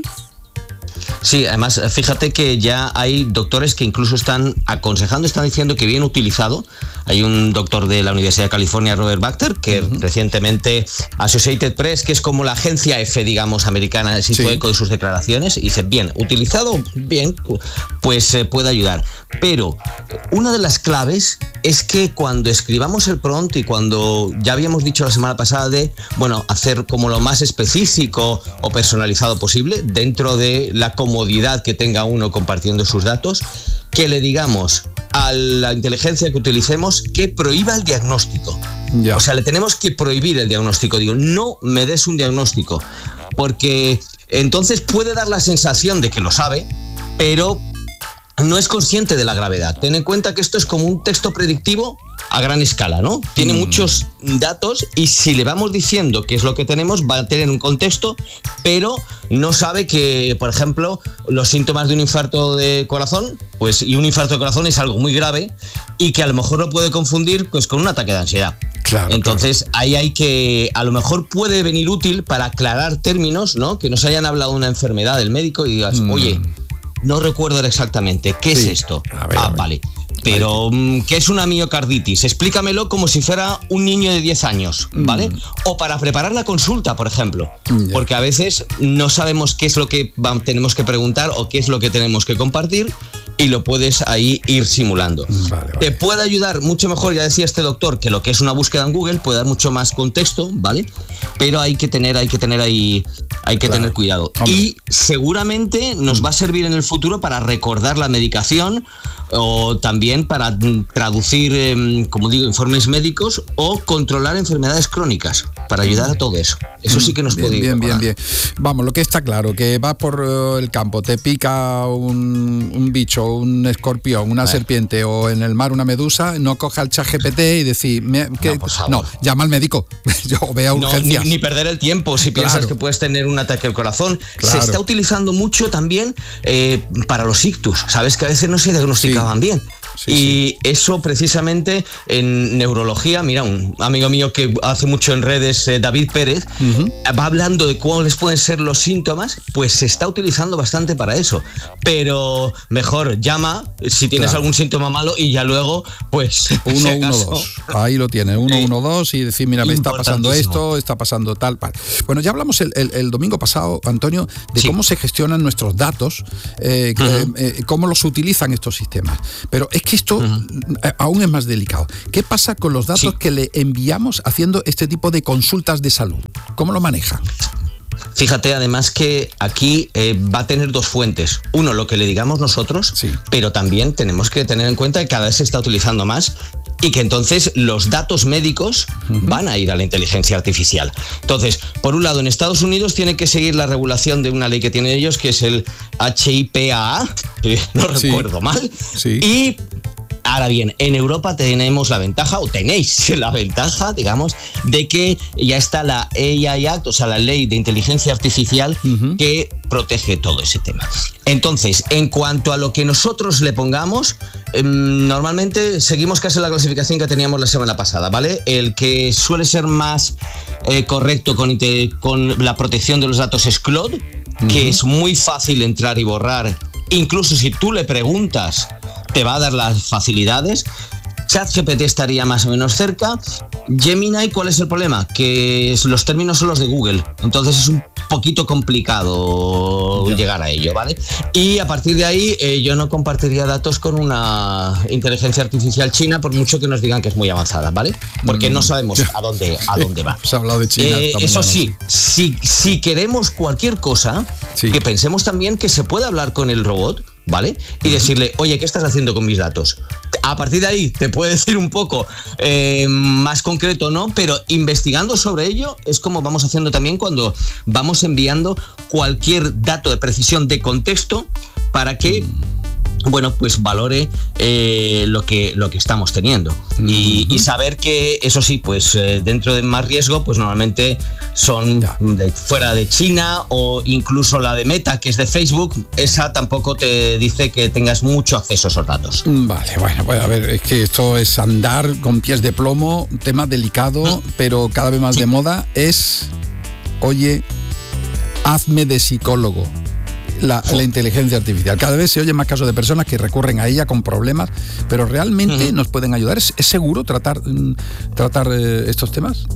Sí, además, fíjate que ya hay doctores que incluso están aconsejando, están diciendo que bien utilizado. Hay un doctor de la Universidad de California, Robert Bachter, que uh-huh. recientemente Associated Press, que es como la agencia F, digamos, americana, se hizo sí. eco de sus declaraciones y dice, bien, utilizado, bien, pues eh, puede ayudar. Pero una de las claves es que cuando escribamos el prompt y cuando ya habíamos dicho la semana pasada de, bueno, hacer como lo más específico o personalizado posible dentro de la comodidad que tenga uno compartiendo sus datos, que le digamos a la inteligencia que utilicemos que prohíba el diagnóstico. Ya. O sea, le tenemos que prohibir el diagnóstico. Digo, no me des un diagnóstico, porque entonces puede dar la sensación de que lo sabe, pero no es consciente de la gravedad. Ten en cuenta que esto es como un texto predictivo a gran escala, ¿no? Tiene mm. muchos datos y si le vamos diciendo qué es lo que tenemos, va a tener un contexto, pero no sabe que, por ejemplo, los síntomas de un infarto de corazón, pues, y un infarto de corazón es algo muy grave y que a lo mejor lo puede confundir pues con un ataque de ansiedad. Claro, Entonces, claro. ahí hay que, a lo mejor puede venir útil para aclarar términos, ¿no? Que nos hayan hablado de una enfermedad del médico y digas, mm. oye, no recuerdo exactamente, ¿qué sí. es esto? A ver, ah, a ver. Vale. pero ¿qué es una miocarditis? Explícamelo como si fuera un niño de diez años, ¿vale? Mm. O para preparar la consulta, por ejemplo, yeah. porque a veces no sabemos qué es lo que tenemos que preguntar o qué es lo que tenemos que compartir, y lo puedes ahí ir simulando. Vale, vale. Te puede ayudar mucho mejor, ya decía este doctor, que lo que es una búsqueda en Google, puede dar mucho más contexto, ¿vale? Pero hay que tener, hay que tener ahí, hay que claro. tener cuidado. Hombre. Y seguramente nos va a servir en el futuro para recordar la medicación, o también para traducir, eh, como digo, informes médicos, o controlar enfermedades crónicas, para ayudar a todo eso. Eso sí que nos bien, puede bien, bien, bien. Vamos, lo que está claro, que vas por uh, el campo, te pica un, un bicho, un escorpión, una serpiente, o en el mar una medusa, no coge al ChatGPT y decir, me, que, no, no, llama al médico, yo veo urgencias. No, ni, ni perder el tiempo si claro. piensas que puedes tener un ataque al corazón. Claro. Se está utilizando mucho también eh, para los ictus, sabes que a veces no se diagnosticaban sí. bien. Sí, y sí. eso precisamente en neurología, mira, un amigo mío que hace mucho en redes, eh, David Pérez, uh-huh. va hablando de cuáles pueden ser los síntomas, pues se está utilizando bastante para eso. Pero mejor llama si tienes claro. algún síntoma malo y ya luego, pues... uno uno dos, ahí lo tienes, uno uno dos y decir, mira, me está pasando esto, está pasando tal, tal. Bueno, ya hablamos el, el, el domingo pasado, Antonio, de sí. cómo se gestionan nuestros datos, eh, uh-huh. eh, cómo los utilizan estos sistemas. Pero es que esto uh-huh. aún es más delicado. ¿Qué pasa con los datos sí. que le enviamos haciendo este tipo de consultas de salud? ¿Cómo lo maneja? Fíjate, además, que aquí eh, va a tener dos fuentes. Uno, lo que le digamos nosotros, sí. pero también tenemos que tener en cuenta que cada vez se está utilizando más y que entonces los datos médicos uh-huh. van a ir a la inteligencia artificial. Entonces, por un lado, en Estados Unidos tiene que seguir la regulación de una ley que tienen ellos, que es el H I P A A, no sí. recuerdo mal, sí. y... Ahora bien, en Europa tenemos la ventaja, o tenéis la ventaja, digamos, de que ya está la A I Act, o sea, la ley de inteligencia artificial, uh-huh. que protege todo ese tema. Entonces, en cuanto a lo que nosotros le pongamos, eh, normalmente seguimos casi la clasificación que teníamos la semana pasada, ¿vale? El que suele ser más eh, correcto con, con la protección de los datos es Claude, uh-huh. que es muy fácil entrar y borrar. Incluso si tú le preguntas, te va a dar las facilidades. ChatGPT estaría más o menos cerca. Gemini, ¿cuál es el problema? Que los términos son los de Google, entonces es un poquito complicado llegar a ello, ¿vale? Y a partir de ahí eh, yo no compartiría datos con una inteligencia artificial china, por mucho que nos digan que es muy avanzada, ¿vale? Porque mm. no sabemos a dónde, a dónde va. Se ha hablado de China. Eh, eso sí, si, si queremos cualquier cosa, sí. que pensemos también que se puede hablar con el robot, ¿vale? Y decirle, oye, ¿qué estás haciendo con mis datos? A partir de ahí te puede decir un poco eh, más concreto, ¿no? Pero investigando sobre ello es como vamos haciendo también cuando vamos enviando cualquier dato de precisión de contexto para que... bueno, pues valore eh, lo que lo que estamos teniendo uh-huh. y, y saber que eso sí, pues eh, dentro de más riesgo, pues normalmente son de, fuera de China, o incluso la de Meta, que es de Facebook, esa tampoco te dice que tengas mucho acceso a esos datos. Vale, bueno, pues a ver, es que esto es andar con pies de plomo, tema delicado, uh-huh. pero cada vez más sí. de moda es, oye, hazme de psicólogo. La, la inteligencia artificial. Cada vez se oyen más casos de personas que recurren a ella con problemas, pero realmente uh-huh. nos pueden ayudar. ¿Es, es seguro tratar, tratar eh, estos temas?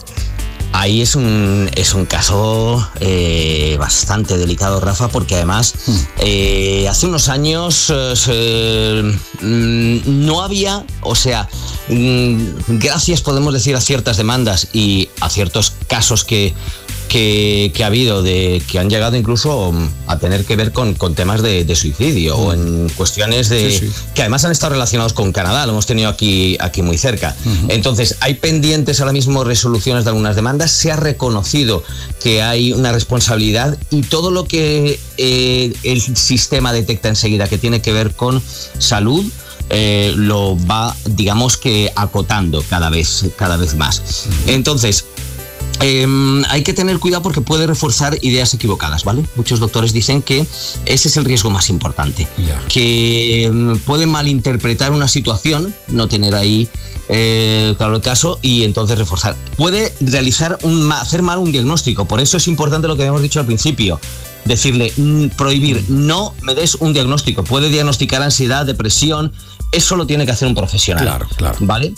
Ahí es un, es un caso eh, bastante delicado, Rafa, porque además uh-huh. eh, hace unos años eh, se, mm, no había, o sea, mm, gracias podemos decir a ciertas demandas y a ciertos casos que Que, que ha habido, de que han llegado incluso a tener que ver con, con temas de, de suicidio uh-huh. o en cuestiones de sí, sí. que además han estado relacionados con Canadá, lo hemos tenido aquí, aquí muy cerca. Uh-huh. Entonces, hay pendientes ahora mismo resoluciones de algunas demandas, se ha reconocido que hay una responsabilidad y todo lo que eh, el sistema detecta enseguida que tiene que ver con salud, eh, lo va, digamos que acotando cada vez, cada vez más. Uh-huh. Entonces, Eh, hay que tener cuidado porque puede reforzar ideas equivocadas, ¿vale? Muchos doctores dicen que ese es el riesgo más importante, yeah. que um, pueden malinterpretar una situación, no tener ahí eh, claro el caso, y entonces reforzar. Puede realizar un, hacer mal un diagnóstico, por eso es importante lo que habíamos dicho al principio. Decirle, mm, prohibir, no me des un diagnóstico. Puede diagnosticar ansiedad, depresión, eso lo tiene que hacer un profesional. Claro, claro. ¿Vale?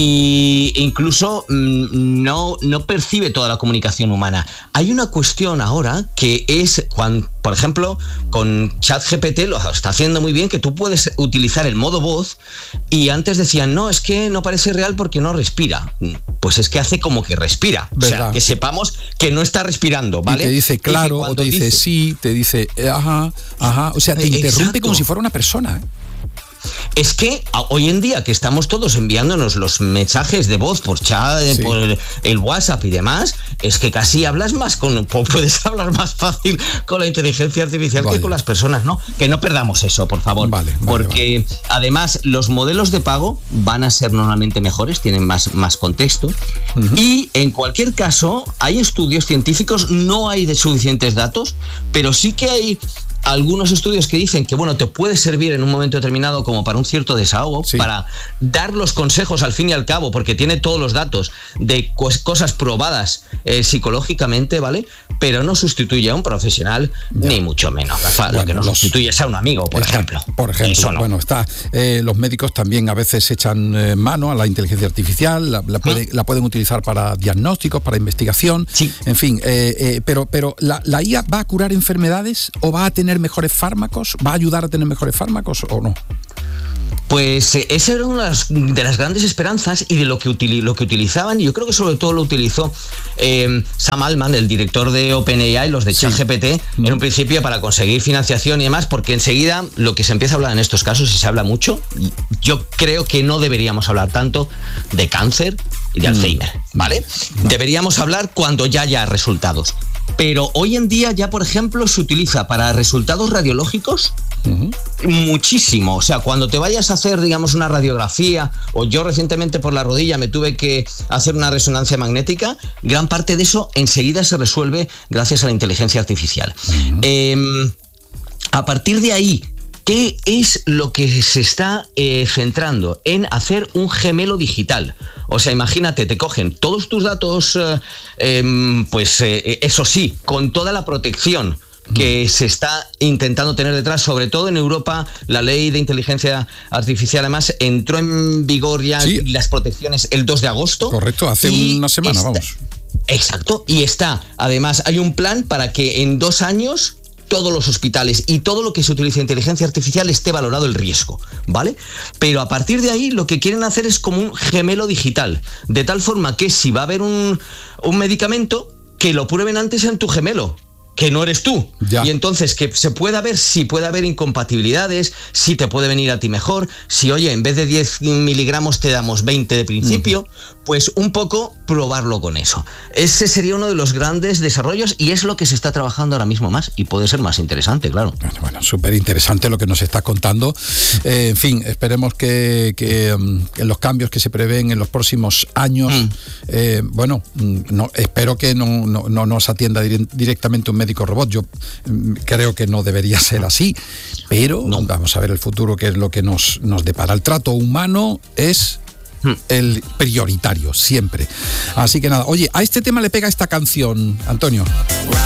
Y incluso mmm, no, no percibe toda la comunicación humana. Hay una cuestión ahora que es, cuando, por ejemplo, con ChatGPT lo está haciendo muy bien, que tú puedes utilizar el modo voz y antes decían, no, es que no parece real porque no respira. Pues es que hace como que respira. ¿verdad? O sea, que sepamos que no está respirando, ¿vale? Y te dice claro, o te dice, dice sí, te dice ajá, ajá. O sea, te interrumpe Exacto. como si fuera una persona, ¿eh? Es que hoy en día que estamos todos enviándonos los mensajes de voz por chat, sí. por el WhatsApp y demás, es que casi hablas más con, puedes hablar más fácil con la inteligencia artificial vale. que con las personas, ¿no? Que no perdamos eso, por favor. Vale, vale, porque vale. además los modelos de pago van a ser normalmente mejores, tienen más, más contexto. Uh-huh. Y en cualquier caso, hay estudios científicos, no hay de suficientes datos, pero sí que hay algunos estudios que dicen que, bueno, te puede servir en un momento determinado como para un cierto desahogo, sí. para dar los consejos al fin y al cabo, porque tiene todos los datos de cosas probadas eh, psicológicamente, ¿vale? Pero no sustituye a un profesional, ya. ni mucho menos. Rafa, bueno, lo que no los, sustituye es a un amigo, por ejemplo. Por ejemplo, no. bueno, está. Eh, los médicos también a veces echan eh, mano a la inteligencia artificial, la, la, puede, ¿Ah? la pueden utilizar para diagnósticos, para investigación, sí. en fin. Eh, eh, pero pero la, ¿la I A va a curar enfermedades o va a tener mejores fármacos? ¿Va a ayudar a tener mejores fármacos o no? Pues eh, esa era una de las grandes esperanzas y de lo que, util, lo que utilizaban, y yo creo que sobre todo lo utilizó eh, Sam Altman, el director de OpenAI, los de ChatGPT, sí. en un principio para conseguir financiación y demás, porque enseguida lo que se empieza a hablar en estos casos, y se habla mucho, yo creo que no deberíamos hablar tanto de cáncer y de mm. Alzheimer, ¿vale? No. Deberíamos hablar cuando ya haya resultados. Pero hoy en día ya, por ejemplo, se utiliza para resultados radiológicos uh-huh. muchísimo. O sea, cuando te vayas a hacer, digamos, una radiografía, o yo recientemente por la rodilla me tuve que hacer una resonancia magnética, gran parte de eso enseguida se resuelve gracias a la inteligencia artificial. Uh-huh. Eh, a partir de ahí, ¿qué es lo que se está eh, centrando? En hacer un gemelo digital. O sea, imagínate, te cogen todos tus datos, eh, eh, pues eh, eso sí, con toda la protección que se está intentando tener detrás, sobre todo en Europa. La ley de inteligencia artificial además entró en vigor ya, sí. las protecciones el dos de agosto. Correcto, hace una semana, está, vamos. Exacto, y está, además hay un plan para que en dos años todos los hospitales y todo lo que se utilice inteligencia artificial esté valorado el riesgo, ¿vale? Pero a partir de ahí lo que quieren hacer es como un gemelo digital, de tal forma que si va a haber un, un medicamento, que lo prueben antes en tu gemelo, que no eres tú. Ya. Y entonces que se pueda ver si puede haber incompatibilidades, si te puede venir a ti mejor, si, oye, en vez de diez miligramos te damos veinte de principio, uh-huh. pues un poco probarlo con eso. Ese sería uno de los grandes desarrollos y es lo que se está trabajando ahora mismo más y puede ser más interesante, claro. Bueno, bueno, súper interesante lo que nos estás contando. Eh, en fin, esperemos que, que, que los cambios que se prevén en los próximos años, mm. eh, bueno, no, espero que no, no, no nos atienda dire- directamente un médico robot. Yo creo que no debería ser así, pero no. Vamos a ver el futuro, que es lo que nos, nos depara. El trato humano es el prioritario, siempre. Así que nada, oye, a este tema le pega esta canción, Antonio.